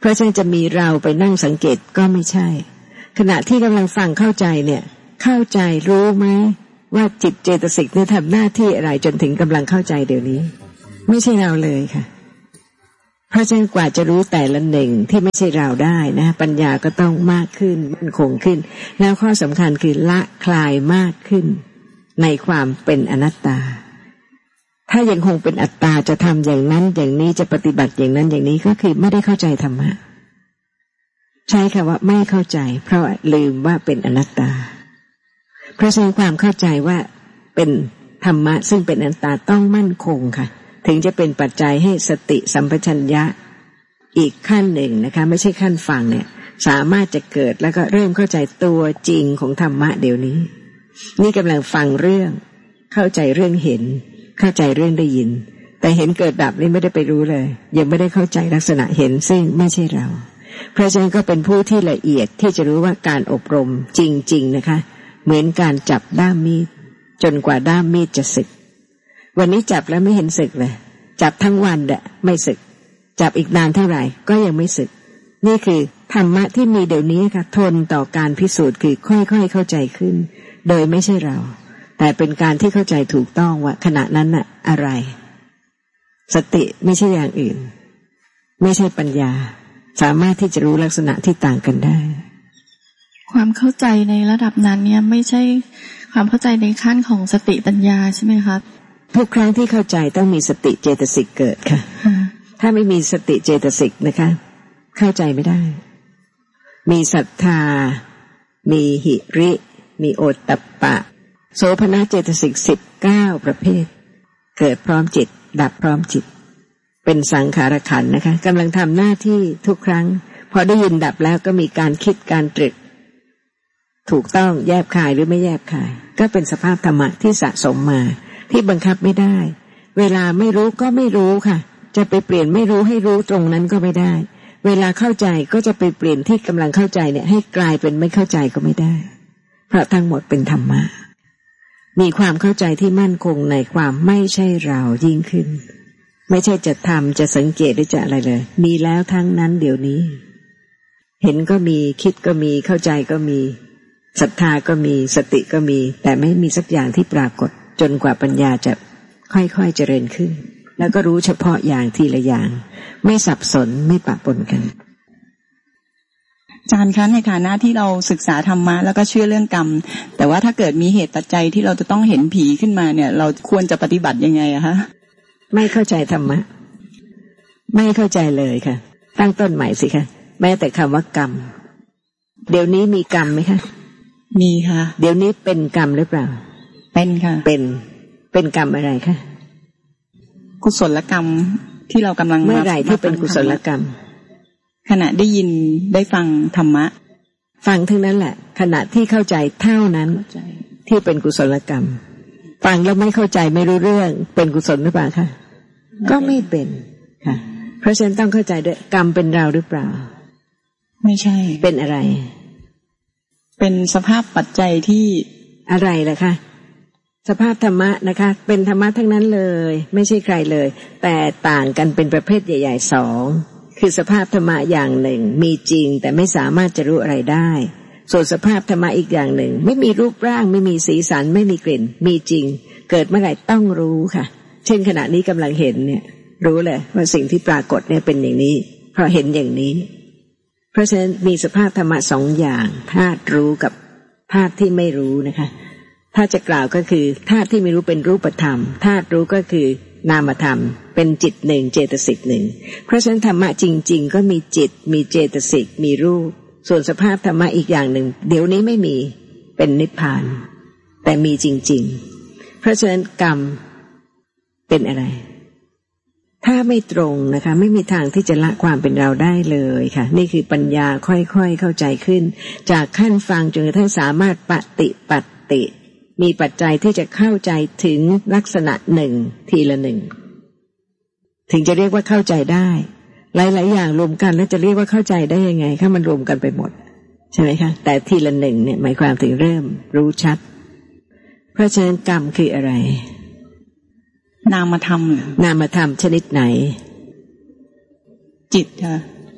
เพราะฉะนั้นจะมีเราไปนั่งสังเกตก็ไม่ใช่ขณะที่กำลังฟังเข้าใจเนี่ยเข้าใจรู้ไหมว่าจิตเจตสิกเนี่ยทำหน้าที่อะไรจนถึงกำลังเข้าใจเดี๋ยวนี้ไม่ใช่เราเลยค่ะเพราะฉะนั้นกว่าจะรู้แต่ละหนึ่งที่ไม่ใช่เราได้นะปัญญาก็ต้องมากขึ้นมั่นคงขึ้นแล้วข้อสำคัญคือละคลายมากขึ้นในความเป็นอนัตตาถ้ายังคงเป็นอัตตาจะทำอย่างนั้นอย่างนี้จะปฏิบัติอย่างนั้นอย่างนี้ก็คือไม่ได้เข้าใจธรรมะใช่ค่ะว่าไม่เข้าใจเพราะลืมว่าเป็นอนัตตาเพราะฉะนั้นความเข้าใจว่าเป็นธรรมะซึ่งเป็นอนัตตาต้องมั่นคงค่ะถึงจะเป็นปัจจัยให้สติสัมปชัญญะอีกขั้นหนึ่งนะคะไม่ใช่ขั้นฟังเนี่ยสามารถจะเกิดแล้วก็เริ่มเข้าใจตัวจริงของธรรมะเดี๋ยวนี้นี่กำลังฟังเรื่องเข้าใจเรื่องเห็นเข้าใจเรื่องได้ยินแต่เห็นเกิดดับนี่ไม่ได้ไปรู้เลยยังไม่ได้เข้าใจลักษณะเห็นซึ่งไม่ใช่เราเพราะฉะนั้นก็เป็นผู้ที่ละเอียดที่จะรู้ว่าการอบรมจริงๆนะคะเหมือนการจับด้ามมีดจนกว่าด้ามมีดจะสึกวันนี้จับแล้วไม่เห็นสึกเลยจับทั้งวันแหละไม่สึกจับอีกนานเท่าไหร่ก็ยังไม่สึกนี่คือธรรมะที่มีเดี๋ยวนี้ค่ะทนต่อการพิสูจน์คือค่อยๆเข้าใจขึ้นโดยไม่ใช่เราแต่เป็นการที่เข้าใจถูกต้องว่าขณะนั้นน่ะอะไรสติไม่ใช่อย่างอื่นไม่ใช่ปัญญาสามารถที่จะรู้ลักษณะที่ต่างกันได้ความเข้าใจในระดับนั้นเนี่ยไม่ใช่ความเข้าใจในขั้นของสติปัญญาใช่ไหมคะทุกครั้งที่เข้าใจต้องมีสติเจตสิกเกิดค่ะถ้าไม่มีสติเจตสิกนะคะเข้าใจไม่ได้มีศรัทธามีหิริมีโอตตัปปะโสภณเจตสิกสิบเก้าประเภทเกิดพร้อมจิตดับพร้อมจิตเป็นสังขารขันธ์นะคะกำลังทำหน้าที่ทุกครั้งพอได้ยินดับแล้วก็มีการคิดการตรึกถูกต้องแยบคายหรือไม่แยบคายก็เป็นสภาพธรรมะที่สะสมมาที่บังคับไม่ได้เวลาไม่รู้ก็ไม่รู้ค่ะจะไปเปลี่ยนไม่รู้ให้รู้ตรงนั้นก็ไม่ได้เวลาเข้าใจก็จะไปเปลี่ยนที่กำลังเข้าใจเนี่ยให้กลายเป็นไม่เข้าใจก็ไม่ได้เพราะทั้งหมดเป็นธรรมะมีความเข้าใจที่มั่นคงในความไม่ใช่เรายิ่งขึ้นไม่ใช่จะทำจะสังเกตหรือจะอะไรเลยมีแล้วทั้งนั้นเดี๋ยวนี้เห็นก็มีคิดก็มีเข้าใจก็มีศรัทธาก็มีสติก็มีแต่ไม่มีสักอย่างที่ปรากฏจนกว่าปัญญาจะค่อยๆเจริญขึ้นแล้วก็รู้เฉพาะอย่างทีละอย่างไม่สับสนไม่ปะปนกันอาจารย์คะในฐานะที่เราศึกษาธรรมะแล้วก็เชื่อเรื่องกรรมแต่ว่าถ้าเกิดมีเหตุปัจจัยที่เราจะต้องเห็นผีขึ้นมาเนี่ยเราควรจะปฏิบัติยังไงอะคะไม่เข้าใจธรรมะไม่เข้าใจเลยค่ะตั้งต้นใหม่สิคะแม้แต่คำว่ากรรมเดี๋ยวนี้มีกรรมไหมคะมีค่ะเดี๋ยวนี้เป็นกรรมหรือเปล่าเป็นค่ะเป็นเป็นกรรมอะไรคะกุศลกรรมที่เรากำลังเมื่อไหร่ที่เป็นกุศลกรรมขณะได้ยินได้ฟังธรรมะฟังทั้งนั้นแหละขณะที่เข้าใจเท่านั้นที่เป็นกุศลกรรมฟังแล้วไม่เข้าใจไม่รู้เรื่องเป็นกุศลหรือเปล่าคะก็ไม่เป็นค่ะเพราะฉะนั้นต้องเข้าใจด้วยกรรมเป็นเราหรือเปล่าไม่ใช่เป็นอะไรเป็นสภาพปัจจัยที่อะไรล่ะคะสภาพธรรมะนะคะเป็นธรรมะทั้งนั้นเลยไม่ใช่ใครเลยแต่ต่างกันเป็นประเภทใหญ่ๆสองคือสภาพธรรมะอย่างหนึ่งมีจริงแต่ไม่สามารถจะรู้อะไรได้ส่วนสภาพธรรมะอีกอย่างหนึ่งไม่มีรูปร่างไม่มีสีสันไม่มีกลิ่นมีจริงเกิดเมื่อไหร่ต้องรู้ค่ะเช่นขณะนี้กำลังเห็นเนี่ยรู้เลยว่าสิ่งที่ปรากฏเนี่ยเป็นอย่างนี้เพราะเห็นอย่างนี้เพราะฉะนั้นมีสภาพธรรมะสองอย่างธาตุรู้กับธาตุที่ไม่รู้นะคะถ้าจะกล่าวก็คือธาตุที่ไม่รู้เป็นรูปธรรมธาตุรู้ก็คือนามธรรมเป็นจิตหนึ่งเจตสิกหนึ่งเพราะฉะนั้นธรรมะจริงๆก็มีจิตมีเจตสิกมีรูปส่วนสภาพธรรมะอีกอย่างหนึ่งเดี๋ยวนี้ไม่มีเป็นนิพพานแต่มีจริงๆเพราะฉะนั้นกรรมเป็นอะไรถ้าไม่ตรงนะคะไม่มีทางที่จะละความเป็นเราได้เลยค่ะนี่คือปัญญาค่อยๆเข้าใจขึ้นจากขั้นฟังจนกระทั่งสามารถปฏิปัติมีปัจจัยที่จะเข้าใจถึงลักษณะหนึ่งทีละหนึ่งถึงจะเรียกว่าเข้าใจได้หลายๆอย่างรวมกันแล้วจะเรียกว่าเข้าใจได้ยังไงถ้ามันรวมกันไปหมดใช่ไหมคะแต่ทีละหนึ่งเนี่ยหมายความถึงเริ่มรู้ชัดเพราะฉะนั้นกรรมคืออะไรนามธรรมนามธรรมชนิดไหนจิตค่ะ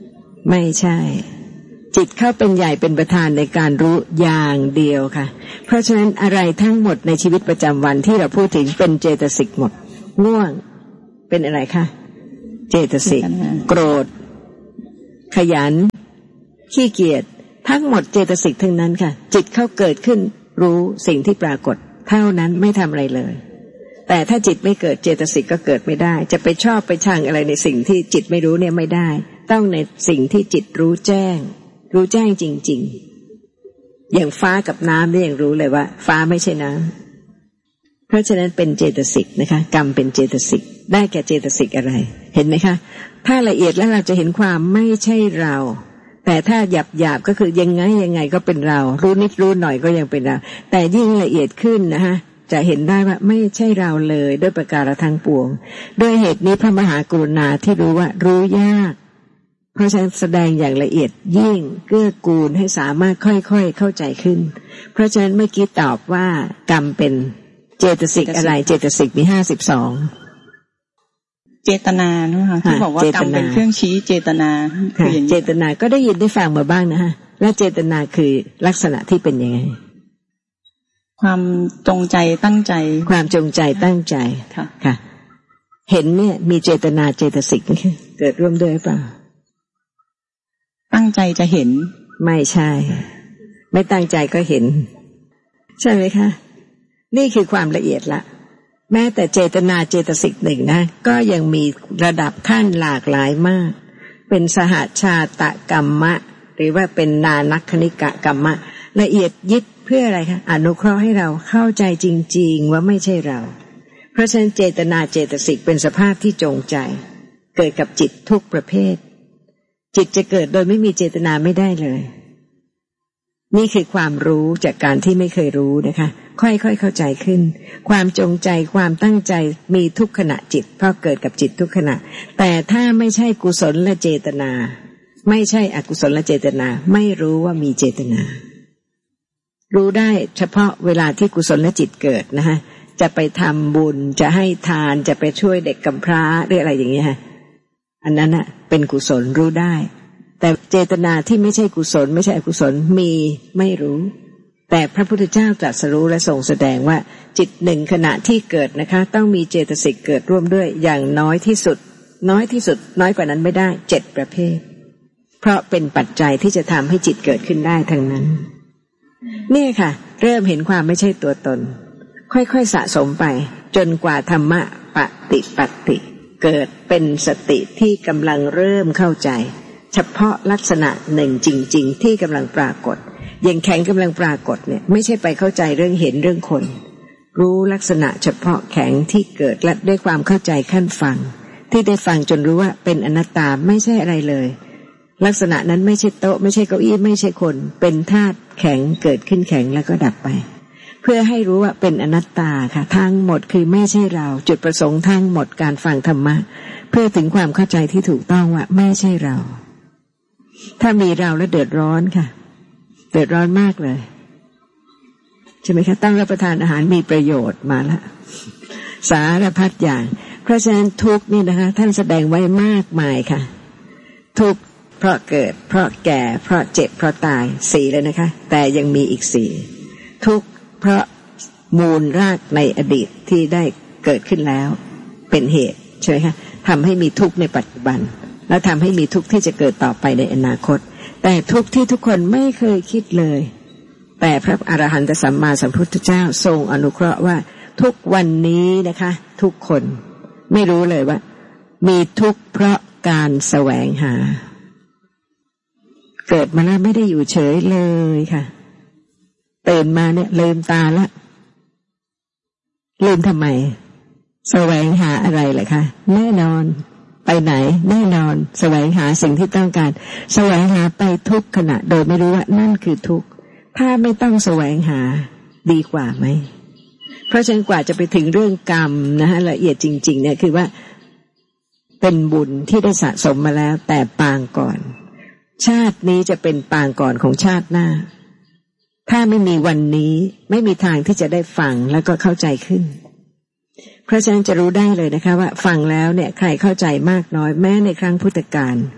ไม่ใช่จิตเข้าเป็นใหญ่เป็นประธานในการรู้อย่างเดียวค่ะเพราะฉะนั้นอะไรทั้งหมดในชีวิตประจำวันที่เราพูดถึงเป็นเจตสิกหมดง่วงเป็นอะไรคะเจตสิกโกรธขยันขี้เกียจทั้งหมดเจตสิกทั้งนั้นค่ะจิตเข้าเกิดขึ้นรู้สิ่งที่ปรากฏเท่านั้นไม่ทำอะไรเลยแต่ถ้าจิตไม่เกิดเจตสิกก็เกิดไม่ได้จะไปชอบไปชังอะไรในสิ่งที่จิตไม่รู้เนี่ยไม่ได้ต้องในสิ่งที่จิตรู้แจ้งรู้แจ้งจริงๆอย่างฟ้ากับน้ำเนี่ยยังรู้เลยว่าฟ้าไม่ใช่น้ำเพราะฉะนั้นเป็นเจตสิกนะคะกรรมเป็นเจตสิกได้แก่เจตสิกอะไรเห็นไหมคะถ้าละเอียดแล้วเราจะเห็นความไม่ใช่เราแต่ถ้าหยาบหยาบก็คือยังไงยังไงก็เป็นเรารู้นิดรู้หน่อยก็ยังเป็นเราแต่ยิ่งละเอียดขึ้นนะคะจะเห็นได้ว่าไม่ใช่เราเลยด้วยประการทั้งปวงด้วยเหตุนี้พระมหากรุณาที่รู้ว่ารู้ยากเพราะฉะนั้นแสดงอย่างละเอียดยิ่งเกื้อกูลให้สามารถค่อยๆเข้าใจขึ้นเพราะฉะนั้นเมื่อกี้ตอบว่ากรรมเป็นเจตสิกอะไรเจตสิกมีห้าสิบสองเจตนานะคะที่บอกว่ากรรมเป็นเครื่องชี้เจตนาคืออย่างเจตนาก็ได้ยินได้ฟังมาบ้างนะฮะและเจตนาคือลักษณะที่เป็นยังไงความจงใจตั้งใจความจงใจตั้งใจค่ะค่ะเห็นเนี่ยมีเจตนาเจตสิกเกิดร่วมด้วยเปล่าตั้งใจจะเห็นไม่ใช่ไม่ตั้งใจก็เห็นใช่ไหมคะนี่คือความละเอียดละแม้แต่เจตนาเจตสิกหนึ่งนะก็ยังมีระดับขั้นหลากหลายมากเป็นสหชาตกรรมะหรือว่าเป็นนานัคคณิกะกรรมะละเอียดยิบเพื่ออะไรคะอนุเคราะห์ให้เราเข้าใจจริงๆว่าไม่ใช่เราเพราะฉะนั้นเจตนาเจตสิกเป็นสภาพที่จงใจเกิดกับจิตทุกประเภทจิตจะเกิดโดยไม่มีเจตนาไม่ได้เลยนี่คือความรู้จากการที่ไม่เคยรู้นะคะค่อยๆเข้าใจขึ้นความจงใจความตั้งใจมีทุกขณะจิตเพราะเกิดกับจิตทุกขณะแต่ถ้าไม่ใช่กุศลและเจตนาไม่ใช่อกุศลและเจตนาไม่รู้ว่ามีเจตนารู้ได้เฉพาะเวลาที่กุศลและจิตเกิดนะคะจะไปทำบุญจะให้ทานจะไปช่วยเด็กกำพร้าหรืออะไรอย่างเงี้ยอันนั้นน่ะเป็นกุศลรู้ได้แต่เจตนาที่ไม่ใช่กุศลไม่ใช่อกุศลมีไม่รู้แต่พระพุทธเจ้าตรัสรู้และทรงแสดงว่าจิตหนึ่งขณะที่เกิดนะคะต้องมีเจตสิกเกิดร่วมด้วยอย่างน้อยที่สุดน้อยที่สุดน้อยกว่านั้นไม่ได้เจ็ดประเภทเพราะเป็นปัจจัยที่จะทำให้จิตเกิดขึ้นได้ทั้งนั้นนี่ค่ะเริ่มเห็นความไม่ใช่ตัวตนค่อยๆสะสมไปจนกว่าธรรมะปฏิปัติเกิดเป็นสติที่กำลังเริ่มเข้าใจเฉพาะลักษณะหนึ่งจริงๆที่กำลังปรากฏอย่างแข็งกำลังปรากฏเนี่ยไม่ใช่ไปเข้าใจเรื่องเห็นเรื่องคนรู้ลักษณะเฉพาะแข็งที่เกิดและด้วยความเข้าใจขั้นฟังที่ได้ฟังจนรู้ว่าเป็นอนัตตาไม่ใช่อะไรเลยลักษณะนั้นไม่ใช่โต๊ะไม่ใช่เก้าอี้ไม่ใช่คนเป็นธาตุแข็งเกิดขึ้นแข็งแล้วก็ดับไปเพื่อให้รู้ว่าเป็นอนัตตาค่ะทั้งหมดคือไม่ใช่เราจุดประสงค์ทั้งหมดการฟังธรรมะเพื่อถึงความเข้าใจที่ถูกต้องว่าไม่ใช่เราถ้ามีเราแล้วเดือดร้อนค่ะเดือดร้อนมากเลยใช่ไหมคะตั้งรับประทานอาหารมีประโยชน์มาละสารพัดอย่างเพราะฉะนั้นทุกข์นี่นะคะท่านแสดงไว้มากมายค่ะทุกข์เพราะเกิดเพราะแก่เพราะเจ็บเพราะตายสี่เลยนะคะแต่ยังมีอีกสี่ทุกข์เพราะมูลรากในอดีตที่ได้เกิดขึ้นแล้วเป็นเหตุใช่ไหมคะทำให้มีทุกข์ในปัจจุบันแล้วทำให้มีทุกข์ที่จะเกิดต่อไปในอนาคตแต่ทุกข์ที่ทุกคนไม่เคยคิดเลยแต่พระอรหันตสัมมาสัมพุทธเจ้าทรงอนุเคราะห์ว่าทุกวันนี้นะคะทุกคนไม่รู้เลยว่ามีทุกข์เพราะการแสวงหาเกิดมาแล้วไม่ได้อยู่เฉยเลยค่ะตื่นมาเนี่ยลืมตาละลืมทำไมแสวงหาอะไรล่ะคะแน่นอนไปไหนแน่นอนแสวงหาสิ่งที่ต้องการแสวงหาไปทุกขณะโดยไม่รู้ว่านั่นคือทุกข์ถ้าไม่ต้องแสวงหาดีกว่าไหมเพราะฉะนั้นกว่าจะไปถึงเรื่องกรรมนะฮะละเอียดจริงๆเนี่ยคือว่าเป็นบุญที่ได้สะสมมาแล้วแต่ปางก่อนชาตินี้จะเป็นปางก่อนของชาติหน้าถ้าไม่มีวันนี้ไม่มีทางที่จะได้ฟังแล้วก็เข้าใจขึ้นเพราะฉะนั้นจะรู้ได้เลยนะคะว่าฟังแล้วเนี่ยใครเข้าใจมากน้อยแม้ในครั้งพุทธกาล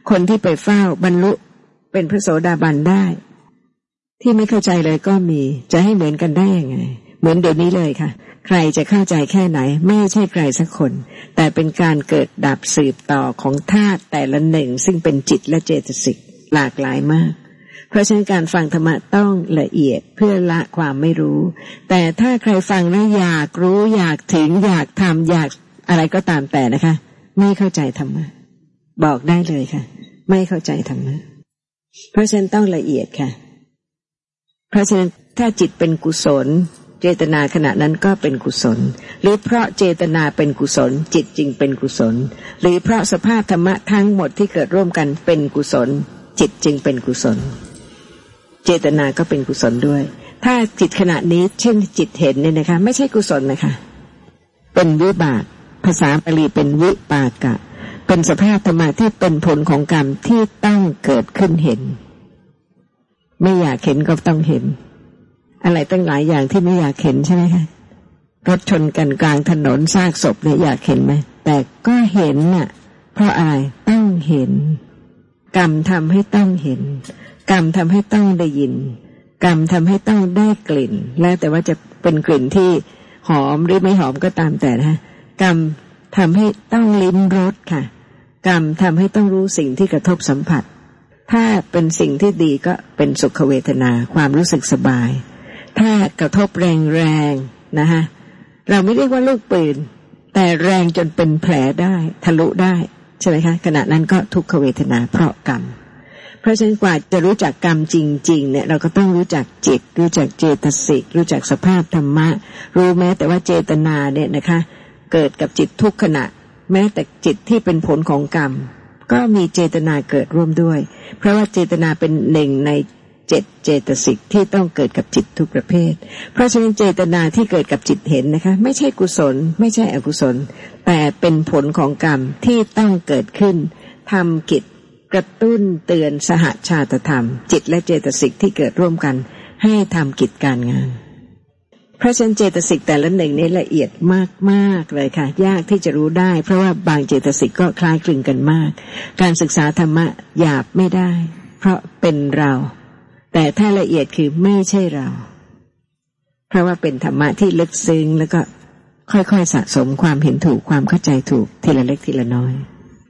คนที่ไปเฝ้าบรรลุเป็นพระโสดาบันได้ที่ไม่เข้าใจเลยก็มีจะให้เหมือนกันได้ยังไงเหมือนเดี๋ยวนี้เลยค่ะใครจะเข้าใจแค่ไหนไม่ใช่ใครสักคนแต่เป็นการเกิดดับสืบต่อของธาตุแต่ละหนึ่งซึ่งเป็นจิตและเจตสิกหลากหลายมากเพราะฉะนั้นการฟังธรรมะต้องละเอียดเพื่อละความไม่รู้แต่ถ้าใครฟังแล้วอยากรู้อยากถึงอยากทำอยากอะไรก็ตามแต่นะคะไม่เข้าใจธรรมะบอกได้เลยค่ะไม่เข้าใจธรรมะเพราะฉะนั้นต้องละเอียดค่ะเพราะฉะนั้นถ้าจิตเป็นกุศลเจตนาขณะนั้นก็เป็นกุศลหรือเพราะเจตนาเป็นกุศลจิตจึงเป็นกุศลหรือเพราะสภาพธรรมะทั้งหมดที่เกิดร่วมกันเป็นกุศลจิตจึงเป็นกุศลเจตนาก็เป็นกุศลด้วยถ้าจิตขณะนี้เช่นจิตเห็นเนี่ยนะคะไม่ใช่กุศลนะคะเป็นวิบากภาษาบาลีเป็นวิปากะเป็นสภาพธรรมะที่เป็นผลของกรรมที่ต้องเกิดขึ้นเห็นไม่อยากเห็นก็ต้องเห็นอะไรตั้งหลายอย่างที่ไม่อยากเห็นใช่ไหมคะรถชนกันกลางถนนซากศพเนี่ยอยากเห็นไหมแต่ก็เห็นน่ะเพราะอะไรต้องเห็นกรรมทำให้ต้องเห็นกรรมทำให้ต้องได้ยินกรรมทำให้ต้องได้กลิ่นแล้วแต่ว่าจะเป็นกลิ่นที่หอมหรือไม่หอมก็ตามแต่นะกรรมทำให้ต้องลิ้มรสค่ะกรรมทำให้ต้องรู้สิ่งที่กระทบสัมผัสถ้าเป็นสิ่งที่ดีก็เป็นสุขเวทนาความรู้สึกสบายถ้ากระทบแรงๆนะคะเราไม่เรียกว่าลูกปืนแต่แรงจนเป็นแผลได้ทะลุได้ใช่ไหมคะขณะนั้นก็ทุกขเวทนาเพราะกรรมเพราะฉะนั้นกว่าจะรู้จักกรรมจริงๆเนี่ยเราก็ต้องรู้จักจิตรู้จักเจตสิกรู้จักสภาพธรรมะรู้แม้แต่ว่าเจตนาเนี่ยนะคะเกิดกับจิตทุกขณะแม้แต่จิตที่เป็นผลของกรรมก็มีเจตนาเกิดร่วมด้วยเพราะว่าเจตนาเป็นหนึ่งในเจ็ดเจตสิกที่ต้องเกิดกับจิตทุกประเภทเพราะฉะนั้นเจตนาที่เกิดกับจิตเห็นนะคะไม่ใช่กุศลไม่ใช่อกุศลแต่เป็นผลของกรรมที่ต้องเกิดขึ้นทำกิจกระตุ้นเตือนสหชาตธรรมจิตและเจตสิกที่เกิดร่วมกันให้ทำกิจการงานเพราะฉะนั้นเจตสิกแต่ละหนึ่งนี่ละเอียดมากๆเลยค่ะยากที่จะรู้ได้เพราะว่าบางเจตสิกก็คล้ายคลึงกันมากการศึกษาธรรมะหยาบไม่ได้เพราะเป็นเราแต่ถ้าละเอียดคือไม่ใช่เราเพราะว่าเป็นธรรมะที่ลึกซึ้งแล้วก็ค่อยๆสะสมความเห็นถูกความเข้าใจถูกทีละเล็กทีละน้อย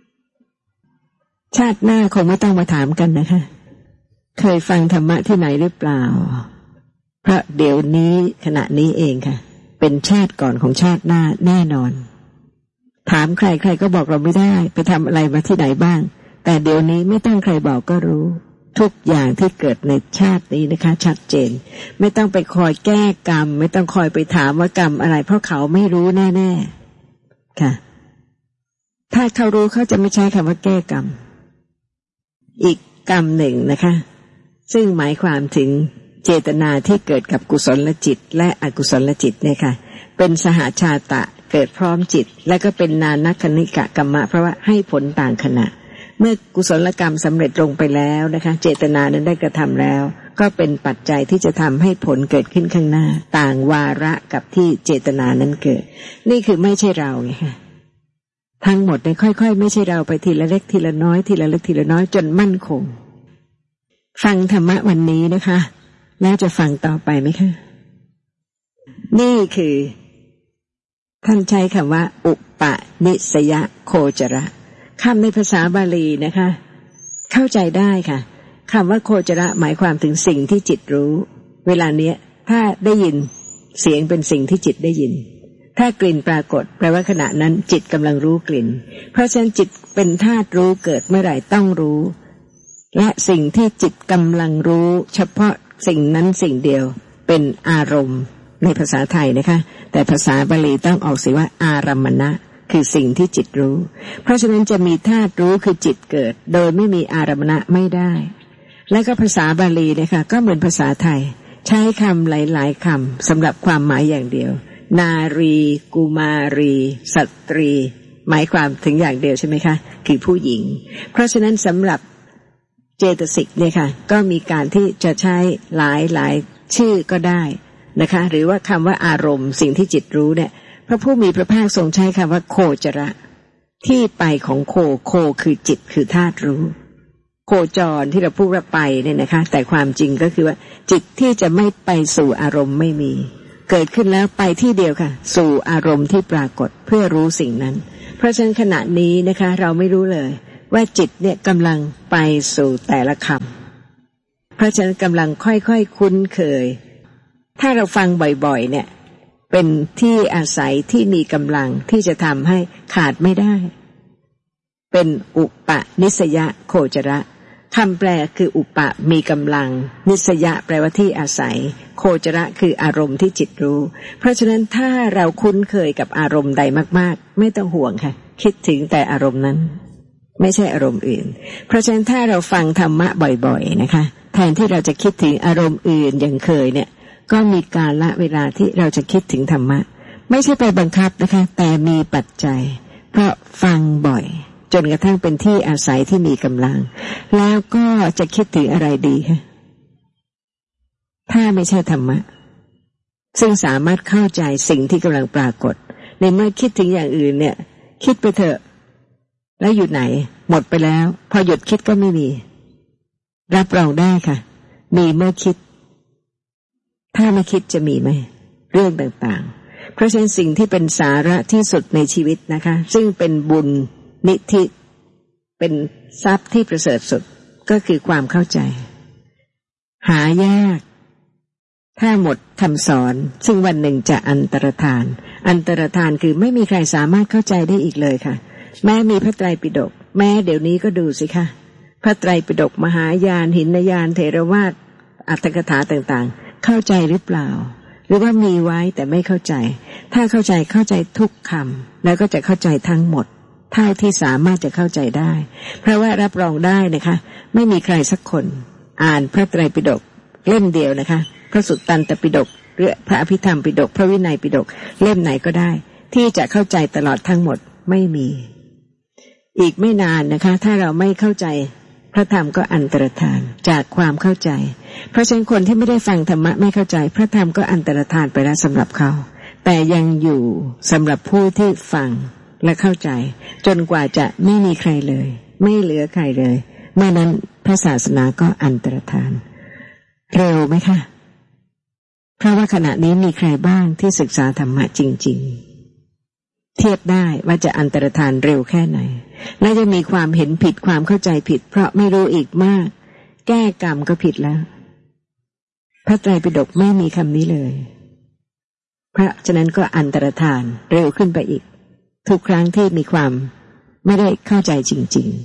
ชาติหน้าคงไม่ต้องมาถามกันนะคะเคยฟังธรรมะที่ไหนหรือเปล่าเพราะเดี๋ยวนี้ขณะนี้เองค่ะเป็นชาติก่อนของชาติหน้าแน่นอนถามใครใครก็บอกเราไม่ได้ไปทำอะไรมาที่ไหนบ้างแต่เดี๋ยวนี้ไม่ต้องใครบอกก็รู้ทุกอย่างที่เกิดในชาตินี้นะคะชัดเจนไม่ต้องไปคอยแก้กรรมไม่ต้องคอยไปถามว่ากรรมอะไรเพราะเขาไม่รู้แน่ๆค่ะถ้าเขารู้เขาจะไม่ใช้คำว่าแก้กรรมอีกกรรมหนึ่งนะคะซึ่งหมายความถึงเจตนาที่เกิดกับกุศลจิตและอกุศลจิตเนี่ยค่ะเป็นสหชาตะเกิดพร้อมจิตและก็เป็นนานัคณิกะกรรมะเพราะว่าให้ผลต่างขณะเมื่อกุศลกรรมสำเร็จลงไปแล้วนะคะเจตนานั้นได้กระทำแล้วก็เป็นปัจจัยที่จะทำให้ผลเกิดขึ้นข้างหน้าต่างวาระกับที่เจตนานั้นเกิดนี่คือไม่ใช่เราไงค่ะทั้งหมดเนี่ยค่อยๆไม่ใช่เราไปทีละเล็กทีละน้อยทีละเล็กทีละน้อยจนมั่นคงฟังธรรมะวันนี้นะคะแล้วจะฟังต่อไปไหมคะนี่คือท่านใช้คำว่าอุปนิสยโคจระคำในภาษาบาลีนะคะเข้าใจได้ค่ะคำว่าโคจระหมายความถึงสิ่งที่จิตรู้เวลาเนี้ยถ้าได้ยินเสียงเป็นสิ่งที่จิตได้ยินถ้ากลิ่นปรากฏแปลว่าขณะนั้นจิตกำลังรู้กลิ่นเพราะฉะนั้นจิตเป็นธาตุรู้เกิดเมื่อไหร่ต้องรู้และสิ่งที่จิตกำลังรู้เฉพาะสิ่งนั้นสิ่งเดียวเป็นอารมณ์ในภาษาไทยนะคะแต่ภาษาบาลีต้องออกเสียงว่าอารัมมณะคือสิ่งที่จิตรู้เพราะฉะนั้นจะมีธาตุรู้คือจิตเกิดโดยไม่มีอารัมมณะไม่ได้และก็ภาษาบาลีนะคะก็เหมือนภาษาไทยใช้คำหลายๆคำสำหรับความหมายอย่างเดียวนารีกุมารีสตรีหมายความถึงอย่างเดียวใช่ไหมคะคือผู้หญิงเพราะฉะนั้นสำหรับเจตสิกเนี่ยค่ะก็มีการที่จะใช้หลายหลายชื่อก็ได้นะคะหรือว่าคำว่าอารมณ์สิ่งที่จิตรู้เนี่ยพระผู้มีพระภาคทรงใช้คำว่าโคจระที่ไปของโคโคคือจิตคือธาตุรู้โคจรที่เราพูดว่าไปเนี่ยนะคะแต่ความจริงก็คือว่าจิตที่จะไม่ไปสู่อารมณ์ไม่มีเกิดขึ้นแล้วไปที่เดียวค่ะสู่อารมณ์ที่ปรากฏเพื่อรู้สิ่งนั้นเพราะฉะนั้นขณะนี้นะคะเราไม่รู้เลยว่าจิตเนี่ยกำลังไปสู่แต่ละคำเพราะฉะนั้นกำลังค่อยๆคุ้นเคยถ้าเราฟังบ่อยๆเนี่ยเป็นที่อาศัยที่มีกำลังที่จะทำให้ขาดไม่ได้เป็นอุปนิสยโคจระคำแปลคืออุปมีกำลังนิสยะแปลว่าที่อาศัยโคจระคืออารมณ์ที่จิตรู้เพราะฉะนั้นถ้าเราคุ้นเคยกับอารมณ์ใดมากๆไม่ต้องห่วงค่ะคิดถึงแต่อารมณ์นั้นไม่ใช่อารมณ์อื่นเพราะฉะนั้นถ้าเราฟังธรรมะบ่อยๆนะคะแทนที่เราจะคิดถึงอารมณ์อื่นอย่างเคยเนี่ยก็มีกาลเวลาที่เราจะคิดถึงธรรมะไม่ใช่ไปบังคับนะคะแต่มีปัจจัยเพราะฟังบ่อยจนกระทั่งเป็นที่อาศัยที่มีกำลังแล้วก็จะคิดถึงอะไรดีคะถ้าไม่ใช่ธรรมะซึ่งสามารถเข้าใจสิ่งที่กำลังปรากฏในเมื่อคิดถึงอย่างอื่นเนี่ยคิดไปเถอะแล้วหยุดไหนหมดไปแล้วพอหยุดคิดก็ไม่มีรับรองได้ค่ะมีเมื่อคิดถ้าไม่คิดจะมีไหมเรื่องต่างๆเพราะฉะนั้นสิ่งที่เป็นสาระที่สุดในชีวิตนะคะซึ่งเป็นบุญนิธิเป็นทรัพย์ที่ประเสริฐสุดก็คือความเข้าใจหายากถ้าหมดคำสอนซึ่งวันหนึ่งจะอันตรธานอันตรธานคือไม่มีใครสามารถเข้าใจได้อีกเลยค่ะแม้มีพระไตรปิฎกแม้เดี๋ยวนี้ก็ดูสิคะพระไตรปิฎกมหายานหินยานเถรวาทอรรถกถาต่างๆเข้าใจหรือเปล่าหรือว่ามีไว้แต่ไม่เข้าใจถ้าเข้าใจเข้าใจทุกคำแล้วก็จะเข้าใจทั้งหมดเท่าที่สามารถจะเข้าใจได้เพราะว่ารับรองได้นะคะไม่มีใครสักคนอ่านพระไตรปิฎกเล่มเดียวนะคะพระสุตตันตปิฎกหรือพระอภิธรรมปิฎกพระวินัยปิฎกเล่มไหนก็ได้ที่จะเข้าใจตลอดทั้งหมดไม่มีอีกไม่นานนะคะถ้าเราไม่เข้าใจพระธรรมก็อันตรธานจากความเข้าใจเพราะฉะนั้นคนที่ไม่ได้ฟังธรรมะไม่เข้าใจพระธรรมก็อันตรธานไปแล้วสำหรับเขาแต่ยังอยู่สำหรับผู้ที่ฟังและเข้าใจจนกว่าจะไม่มีใครเลยไม่เหลือใครเลยเมื่อนั้นพระศาสนาก็อันตรธานเร็วไหมคะเพราะว่าขณะนี้มีใครบ้างที่ศึกษาธรรมะจริงๆเทียบได้ว่าจะอันตรธานเร็วแค่ไหนและจะมีความเห็นผิดความเข้าใจผิดเพราะไม่รู้อีกมากแก้กรรมก็ผิดแล้วพระไตรปิฎกไม่มีคำนี้เลยเพราะฉะนั้นก็อันตรธานเร็วขึ้นไปอีกทุกครั้งที่มีความไม่ได้เข้าใจจริง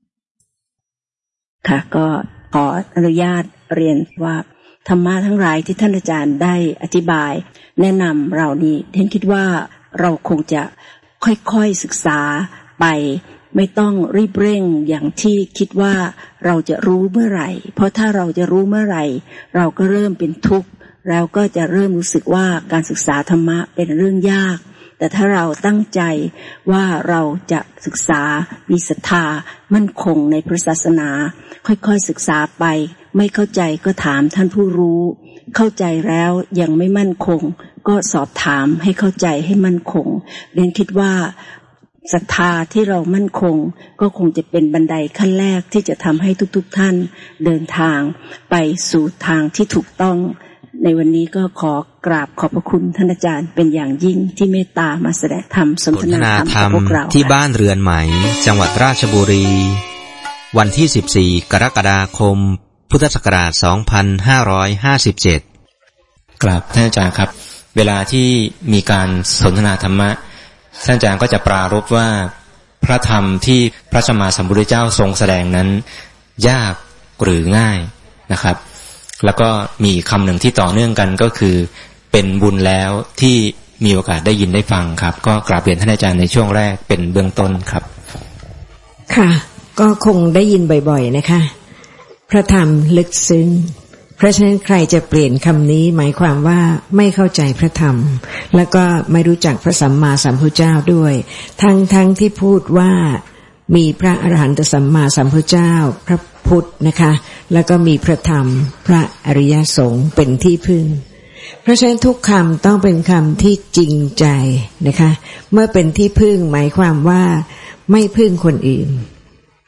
ๆค่ะก็ขออนุญาตเรียนว่าธรรมะทั้งหลายที่ท่านอาจารย์ได้อธิบายแนะนำเรานี้ท่านคิดว่าเราคงจะค่อยๆศึกษาไปไม่ต้องรีบเร่งอย่างที่คิดว่าเราจะรู้เมื่อไหร่เพราะถ้าเราจะรู้เมื่อไหร่เราก็เริ่มเป็นทุกข์แล้วก็จะเริ่มรู้สึกว่าการศึกษาธรรมะเป็นเรื่องยากแต่ถ้าเราตั้งใจว่าเราจะศึกษามีศรัทธามั่นคงในพระศาสนาค่อยๆศึกษาไปไม่เข้าใจก็ถามท่านผู้รู้เข้าใจแล้วยังไม่มั่นคงก็สอบถามให้เข้าใจให้มั่นคงเรียนคิดว่าศรัทธาที่เรามั่นคงก็คงจะเป็นบันไดขั้นแรกที่จะทำให้ทุกๆท่านเดินทางไปสู่ทางที่ถูกต้องในวันนี้ก็ขอกราบขอบพระคุณท่านอาจารย์เป็นอย่างยิ่งที่เมตตามาแสดงธรรมสนทนาธรรมกับพวกเราที่บ้านเรือนไหมจังหวัดราชบุรีวันที่สิบสี่กรกฎาคมพุทธศักราชสองพันห้าร้อยห้าสิบเจ็ดกราบท่านอาจารย์ครับเวลาที่มีการสนทนาธรรมะท่านอาจารย์ก็จะปรารภว่าพระธรรมที่พระสัมมาสัมพุทธเจ้าทรงแสดงนั้นยากหรือง่ายนะครับแล้วก็มีคำหนึ่งที่ต่อเนื่องกันก็คือเป็นบุญแล้วที่มีโอกาสได้ยินได้ฟังครับก็กราบเรียนท่านอาจารย์ในช่วงแรกเป็นเบื้องต้นครับค่ะก็คงได้ยินบ่อยๆนะคะพระธรรมลึกซึ้งเพราะฉะนั้นใครจะเปลี่ยนคำนี้หมายความว่าไม่เข้าใจพระธรรมแล้วก็ไม่รู้จักพระสัมมาสัมพุทธเจ้าด้วยทั้งทั้งที่พูดว่ามีพระอรหันตสัมมาสัมพุทธเจ้าพระพุทธนะคะแล้วก็มีพระธรรมพระอริยสงฆ์เป็นที่พึ่งเพราะฉะนั้นทุกคำต้องเป็นคำที่จริงใจนะคะเมื่อเป็นที่พึ่งหมายความว่าไม่พึ่งคนอื่น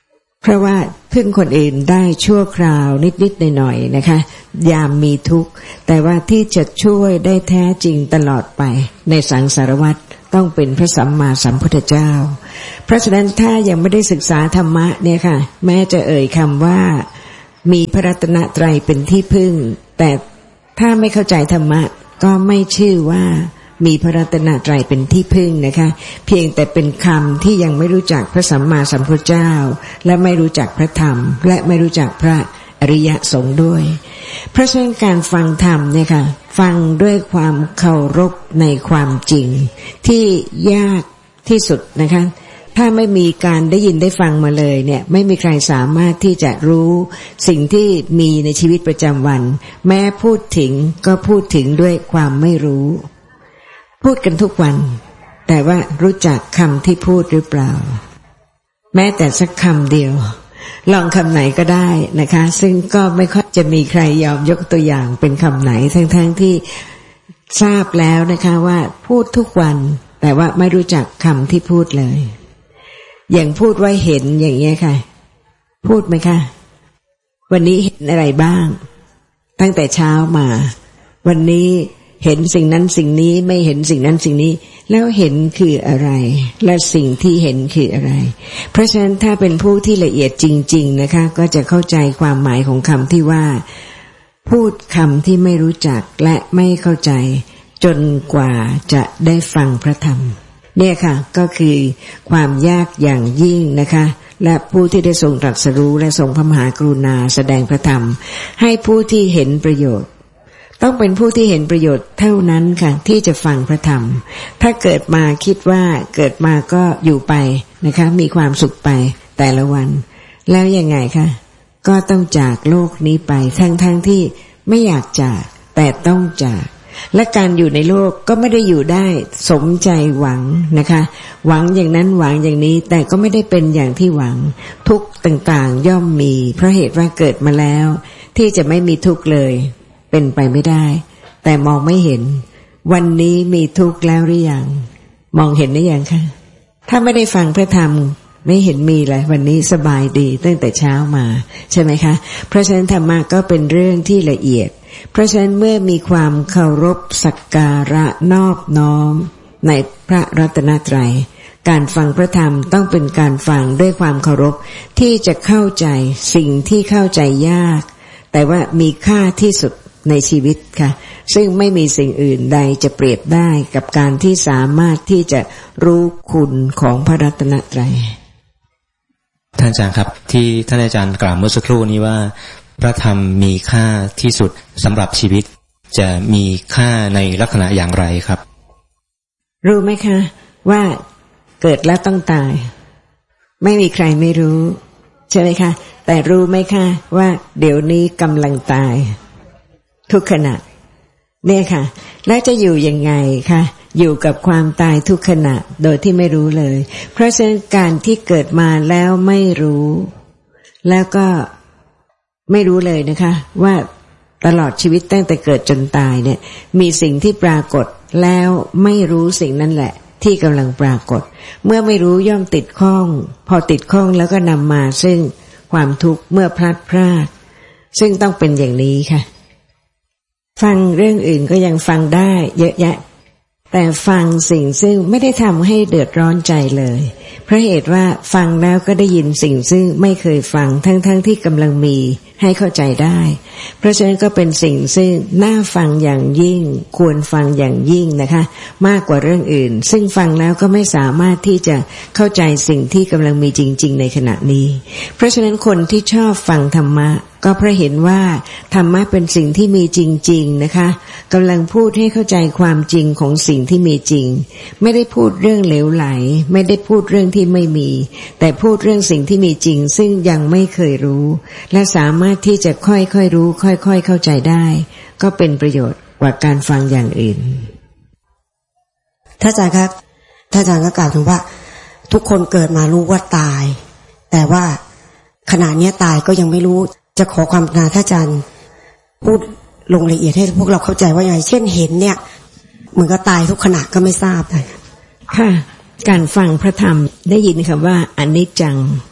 เพราะว่าพึ่งคนอื่นได้ชั่วคราวนิดๆหน่อยๆนะคะยามมีทุกข์แต่ว่าที่จะช่วยได้แท้จริงตลอดไปในสังสารวัฏต้องเป็นพระสัมมาสัมพุทธเจ้าเพราะฉะนั้นถ้ายังไม่ได้ศึกษาธรรมะเนี่ยค่ะแม้จะเอ่ยคำว่ามีพระรัตนตรัยเป็นที่พึ่งแต่ถ้าไม่เข้าใจธรรมะก็ไม่ชื่อว่ามีพระรัตนตรัยเป็นที่พึ่งนะคะเพียงแต่เป็นคำที่ยังไม่รู้จักพระสัมมาสัมพุทธเจ้าและไม่รู้จักพระธรรมและไม่รู้จักพระอริยสงฆ์ด้วยเพราะฉะนั้นการฟังธรรมเนี่ยค่ะฟังด้วยความเคารพในความจริงที่ยากที่สุดนะคะถ้าไม่มีการได้ยินได้ฟังมาเลยเนี่ยไม่มีใครสามารถที่จะรู้สิ่งที่มีในชีวิตประจำวันแม้พูดถึงก็พูดถึงด้วยความไม่รู้พูดกันทุกวันแต่ว่ารู้จักคำที่พูดหรือเปล่าแม้แต่สักคำเดียวลองคำไหนก็ได้นะคะซึ่งก็ไม่ค่อยจะมีใครยอมยกตัวอย่างเป็นคำไหนทั้งๆที่ทราบแล้วนะคะว่าพูดทุกวันแต่ว่าไม่รู้จักคำที่พูดเลยอย่างพูดว่าเห็นอย่างเงี้ยค่ะพูดไหมคะวันนี้เห็นอะไรบ้างตั้งแต่เช้ามาวันนี้เห็นสิ่งนั้นสิ่งนี้ไม่เห็นสิ่งนั้นสิ่งนี้แล้วเห็นคืออะไรและสิ่งที่เห็นคืออะไรเพราะฉะนั้นถ้าเป็นผู้ที่ละเอียดจริงๆนะคะก็จะเข้าใจความหมายของคำที่ว่าพูดคำที่ไม่รู้จักและไม่เข้าใจจนกว่าจะได้ฟังพระธรรมเนี่ยค่ะก็คือความยากอย่างยิ่งนะคะและผู้ที่ได้ทรงตรัสรู้และทรงพระมหากรุณาแสดงพระธรรมให้ผู้ที่เห็นประโยชน์ต้องเป็นผู้ที่เห็นประโยชน์เท่านั้นค่ะที่จะฟังพระธรรมถ้าเกิดมาคิดว่าเกิดมาก็อยู่ไปนะคะมีความสุขไปแต่ละวันแล้วยังไงคะก็ต้องจากโลกนี้ไปทั้งๆ ท, ที่ไม่อยากจากแต่ต้องจากและการอยู่ในโลกก็ไม่ได้อยู่ได้สมใจหวังนะคะหวังอย่างนั้นหวังอย่างนี้แต่ก็ไม่ได้เป็นอย่างที่หวังทุกข์ต่างๆย่อมมีเพราะเหตุว่าเกิดมาแล้วที่จะไม่มีทุกข์เลยเป็นไปไม่ได้แต่มองไม่เห็นวันนี้มีทุกข์แล้วหรือยังมองเห็นหรือยังคะถ้าไม่ได้ฟังพระธรรมไม่เห็นมีเลยวันนี้สบายดีตั้งแต่เช้ามาใช่ไหมคะเพราะฉะนั้นธรรมะก็เป็นเรื่องที่ละเอียดเพราะฉะนั้นเมื่อมีความเคารพสักการะนอบน้อมในพระรัตนตรัยการฟังพระธรรมต้องเป็นการฟังด้วยความเคารพที่จะเข้าใจสิ่งที่เข้าใจยากแต่ว่ามีค่าที่สุดในชีวิตค่ะซึ่งไม่มีสิ่งอื่นใดจะเปรียบได้กับการที่สามารถที่จะรู้คุณของพระรัตนตรัยท่านอาจารย์ครับที่ท่านอาจารย์กล่าวเมื่อสักครู่นี้ว่าพระธรรมมีค่าที่สุดสำหรับชีวิตจะมีค่าในลักษณะอย่างไรครับรู้ไหมคะว่าเกิดแล้วต้องตายไม่มีใครไม่รู้ใช่ไหมคะแต่รู้ไหมคะว่าเดี๋ยวนี้กำลังตายทุกขณะเนี่ยค่ะแล้วจะอยู่ยังไงคะอยู่กับความตายทุกขณะโดยที่ไม่รู้เลยเพราะฉะนั้นการที่เกิดมาแล้วไม่รู้แล้วก็ไม่รู้เลยนะคะว่าตลอดชีวิตตั้งแต่เกิดจนตายเนี่ยมีสิ่งที่ปรากฏแล้วไม่รู้สิ่งนั้นแหละที่กำลังปรากฏเมื่อไม่รู้ย่อมติดข้องพอติดข้องแล้วก็นำมาซึ่งความทุกข์เมื่อพลัดพรากซึ่งต้องเป็นอย่างนี้ค่ะฟังเรื่องอื่นก็ยังฟังได้เยอะแยะแต่ฟังสิ่งซึ่งไม่ได้ทำให้เดือดร้อนใจเลยเพราะเหตุว่าฟังแล้วก็ได้ยินสิ่งซึ่งไม่เคยฟังทั้งๆ ท, ที่กำลังมีให้เข้าใจได้เพราะฉะนั้นก็เป็นสิ่งซึ่งน่าฟังอย่างยิ่งควรฟังอย่างยิ่งนะคะมากกว่าเรื่องอื่นซึ่งฟังแล้วก็ไม่สามารถที่จะเข้าใจสิ่งที่กำลังมีจริงๆในขณะนี้เพราะฉะนั้นคนที่ชอบฟังธรรมะก็เพราะเห็นว่าธรรมะเป็นสิ่งที่มีจริงๆนะคะกำลังพูดให้เข้าใจความจริงของสิ่งที่มีจริงไม่ได้พูดเรื่องเหลวไหลไม่ได้พูดเรื่องที่ไม่มีแต่พูดเรื่องสิ่งที่มีจริงซึ่งยังไม่เคยรู้และสามารถที่จะค่อยๆรู้ค่อยๆเข้าใจได้ก็เป็นประโยชน์กว่าการฟังอย่างอื่นท่านอาจารย์ครับท่านอาจารย์ก็กล่าวถึงว่าทุกคนเกิดมารู้ว่าตายแต่ว่าขณะนี้ตายก็ยังไม่รู้จะขอความกรุณาท่านอาจารย์พูดลงละเอียดให้พวกเราเข้าใจว่าอย่างไรเช่นเห็นเนี่ยเหมือนก็ตายทุกขณะก็ไม่ทราบเลยค่ะการฟังพระธรรมได้ยินคำว่าอนิจจัง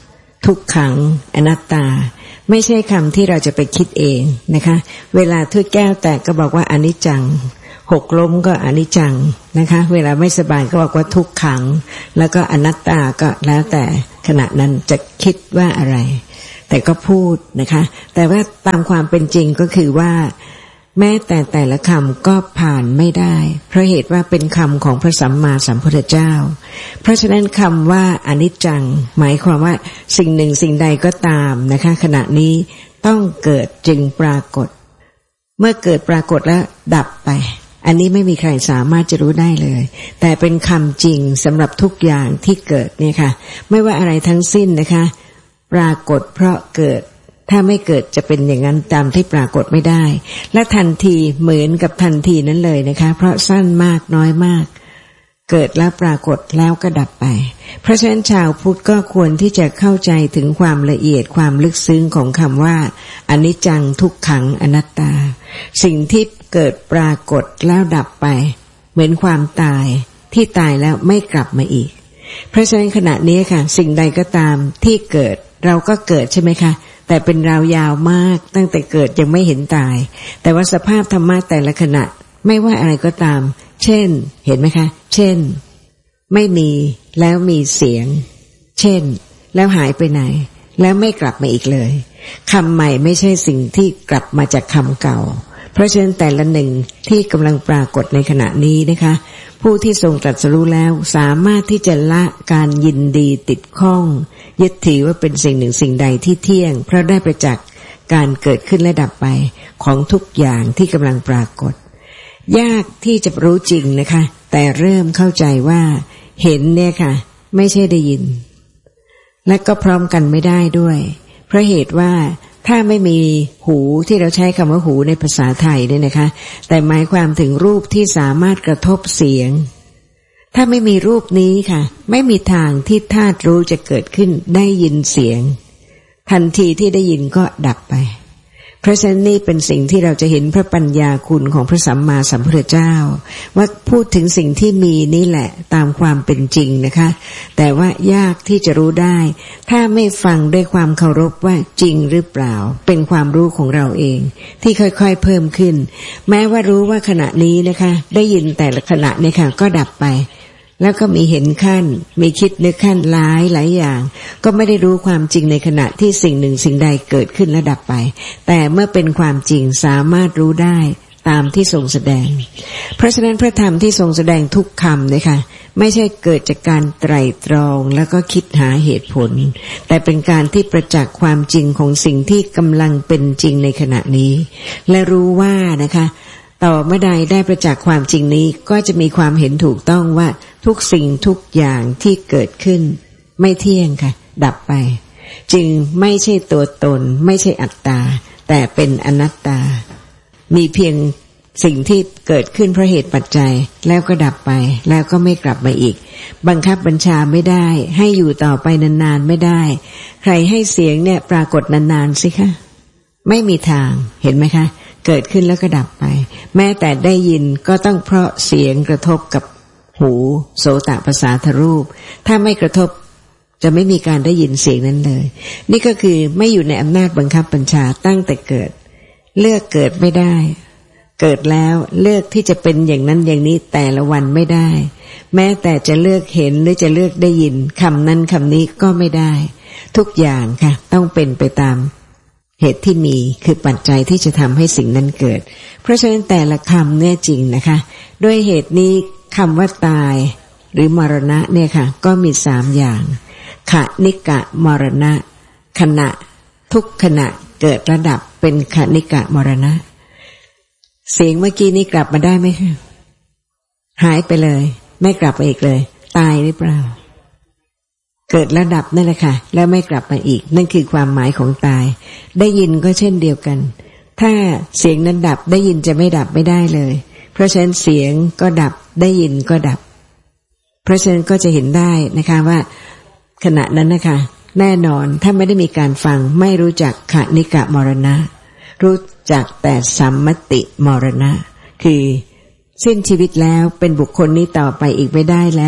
ทุกขังอนัตตาไม่ใช่คำที่เราจะไปคิดเองนะคะเวลาถ้วยแก้วแตกก็บอกว่าอนิจจังหกล้มก็อนิจจังนะคะเวลาไม่สบายก็บอกว่าทุกขังแล้วก็อนัตตาก็แล้วแต่ขณะนั้นจะคิดว่าอะไรแต่ก็พูดนะคะแต่ว่าตามความเป็นจริงก็คือว่าแม้แต่แต่ละคำก็ผ่านไม่ได้เพราะเหตุว่าเป็นคำของพระสัมมาสัมพุทธเจ้าเพราะฉะนั้นคำว่าอนิจจังหมายความว่าสิ่งหนึ่งสิ่งใดก็ตามนะคะขณะนี้ต้องเกิดจึงปรากฏเมื่อเกิดปรากฏแล้วดับไปอันนี้ไม่มีใครสามารถจะรู้ได้เลยแต่เป็นคำจริงสำหรับทุกอย่างที่เกิดเนี่ยค่ะไม่ว่าอะไรทั้งสิ้นนะคะปรากฏเพราะเกิดถ้าไม่เกิดจะเป็นอย่างนั้นตามที่ปรากฏไม่ได้และทันทีเหมือนกับทันทีนั้นเลยนะคะเพราะสั้นมากน้อยมากเกิดแล้วปรากฏแล้วก็ดับไปเพราะฉะนั้นชาวพุทธก็ควรที่จะเข้าใจถึงความละเอียดความลึกซึ้งของคำว่าอนิจจังทุกขังอนัตตาสิ่งที่เกิดปรากฏแล้วดับไปเหมือนความตายที่ตายแล้วไม่กลับมาอีกเพราะฉะนั้นขณะนี้ค่ะสิ่งใดก็ตามที่เกิดเราก็เกิดใช่ไหมคะแต่เป็นราวยาวมากตั้งแต่เกิดยังไม่เห็นตายแต่ว่าสภาพธรรมะแต่ละขณะไม่ว่าอะไรก็ตามเช่นเห็นไหมคะเช่นไม่มีแล้วมีเสียงเช่นแล้วหายไปไหนแล้วไม่กลับมาอีกเลยคำใหม่ไม่ใช่สิ่งที่กลับมาจากคำเก่าเพราะฉะนั้นแต่ละหนึ่งที่กำลังปรากฏในขณะนี้นะคะผู้ที่ทรงตรัสรู้แล้วสามารถที่จะละการยินดีติดข้องยึดถือว่าเป็นสิ่งหนึ่งสิ่งใดที่เที่ยงเพราะได้ประจักษ์การเกิดขึ้นและดับไปของทุกอย่างที่กำลังปรากฏยากที่จะรู้จริงนะคะแต่เริ่มเข้าใจว่าเห็นเนี่ยค่ะไม่ใช่ได้ยินและก็พร้อมกันไม่ได้ด้วยเพราะเหตุว่าถ้าไม่มีหูที่เราใช้คำว่าหูในภาษาไทยเนี่ยนะคะแต่หมายความถึงรูปที่สามารถกระทบเสียงถ้าไม่มีรูปนี้ค่ะไม่มีทางที่ธาตุรู้จะเกิดขึ้นได้ยินเสียงทันทีที่ได้ยินก็ดับไปเพราะฉะนั้นนี่เป็นสิ่งที่เราจะเห็นพระปัญญาคุณของพระสัมมาสัมพุทธเจ้าว่าพูดถึงสิ่งที่มีนี่แหละตามความเป็นจริงนะคะแต่ว่ายากที่จะรู้ได้ถ้าไม่ฟังด้วยความเคารพว่าจริงหรือเปล่าเป็นความรู้ของเราเองที่ค่อยๆเพิ่มขึ้นแม้ว่ารู้ว่าขณะนี้นะคะได้ยินแต่ละขณะเนี่ยค่ะก็ดับไปแล้วก็มีเห็นขั้นมีคิดนึกขั้นหลายหลายอย่างก็ไม่ได้รู้ความจริงในขณะที่สิ่งหนึ่งสิ่งใดเกิดขึ้นและดับไปแต่เมื่อเป็นความจริงสามารถรู้ได้ตามที่ทรงแสดงเพราะฉะนั้นพระธรรมที่ทรงแสดงทุกคำนะคะไม่ใช่เกิดจากการไตร่ตรองแล้วก็คิดหาเหตุผลแต่เป็นการที่ประจักษ์ความจริงของสิ่งที่กำลังเป็นจริงในขณะนี้และรู้ว่านะคะต่อเมื่อใดได้ประจักษ์ความจริงนี้ก็จะมีความเห็นถูกต้องว่าทุกสิ่งทุกอย่างที่เกิดขึ้นไม่เที่ยงค่ะดับไปจึงไม่ใช่ตัวตนไม่ใช่อัตตาแต่เป็นอนัตตามีเพียงสิ่งที่เกิดขึ้นเพราะเหตุปัจจัยแล้วก็ดับไปแล้วก็ไม่กลับมาอีกบังคับบัญชาไม่ได้ให้อยู่ต่อไปนานๆไม่ได้ใครให้เสียงเนี่ยปรากฏนานๆสิคะไม่มีทางเห็นไหมคะเกิดขึ้นแล้วก็ดับไปแม้แต่ได้ยินก็ต้องเพราะเสียงกระทบกับหูโสตประสาทรูปถ้าไม่กระทบจะไม่มีการได้ยินเสียงนั้นเลยนี่ก็คือไม่อยู่ในอำนาจบังคับบัญชาตั้งแต่เกิดเลือกเกิดไม่ได้เกิดแล้วเลือกที่จะเป็นอย่างนั้นอย่างนี้แต่ละวันไม่ได้แม้แต่จะเลือกเห็นหรือจะเลือกได้ยินคำนั้นคำนี้ก็ไม่ได้ทุกอย่างค่ะต้องเป็นไปตามเหตุที่มีคือปัจจัยที่จะทำให้สิ่งนั้นเกิดเพราะฉะนั้นแต่ละคำเนี่ยจริงนะคะด้วยเหตุนี้คำว่าตายหรือมรณะเนี่ยค่ะก็มีสามอย่างขณิกะมรณะขณะทุกขณะเกิดระดับเป็นขณิกะมรณะเสียงเมื่อกี้นี้กลับมาได้ไหมคะหายไปเลยไม่กลับมาอีกเลยตายหรือเปล่าเกิดระดับนั่นแหละค่ะแล้วไม่กลับมาอีกนั่นคือความหมายของตายได้ยินก็เช่นเดียวกันถ้าเสียงนั้นดับได้ยินจะไม่ดับไม่ได้เลยเพราะฉะนั้นเสียงก็ดับได้ยินก็ดับเพราะฉะนั้นก็จะเห็นได้นะคะว่าขณะนั้นนะคะแน่นอนถ้าไม่ได้มีการฟังไม่รู้จักขณิกะมรณะรู้จักแต่สัมมติมรณะคือสิ้นชีวิตแล้วเป็นบุคคลนี้ต่อไปอีกไม่ได้แล้ว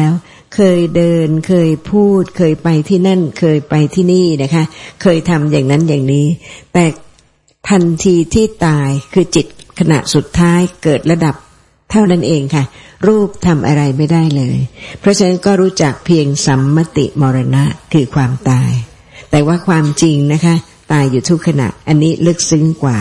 เคยเดินเคยพูดเคยไปที่นั่นเคยไปที่นี่นะคะเคยทำอย่างนั้นอย่างนี้แต่ทันทีที่ตายคือจิตขณะสุดท้ายเกิดระดับเท่านั้นเองค่ะรูปทำอะไรไม่ได้เลยเพราะฉะนั้นก็รู้จักเพียงสัมมติมรณะคือความตายแต่ว่าความจริงนะคะตายอยู่ทุกขณะอันนี้ลึกซึ้งกว่า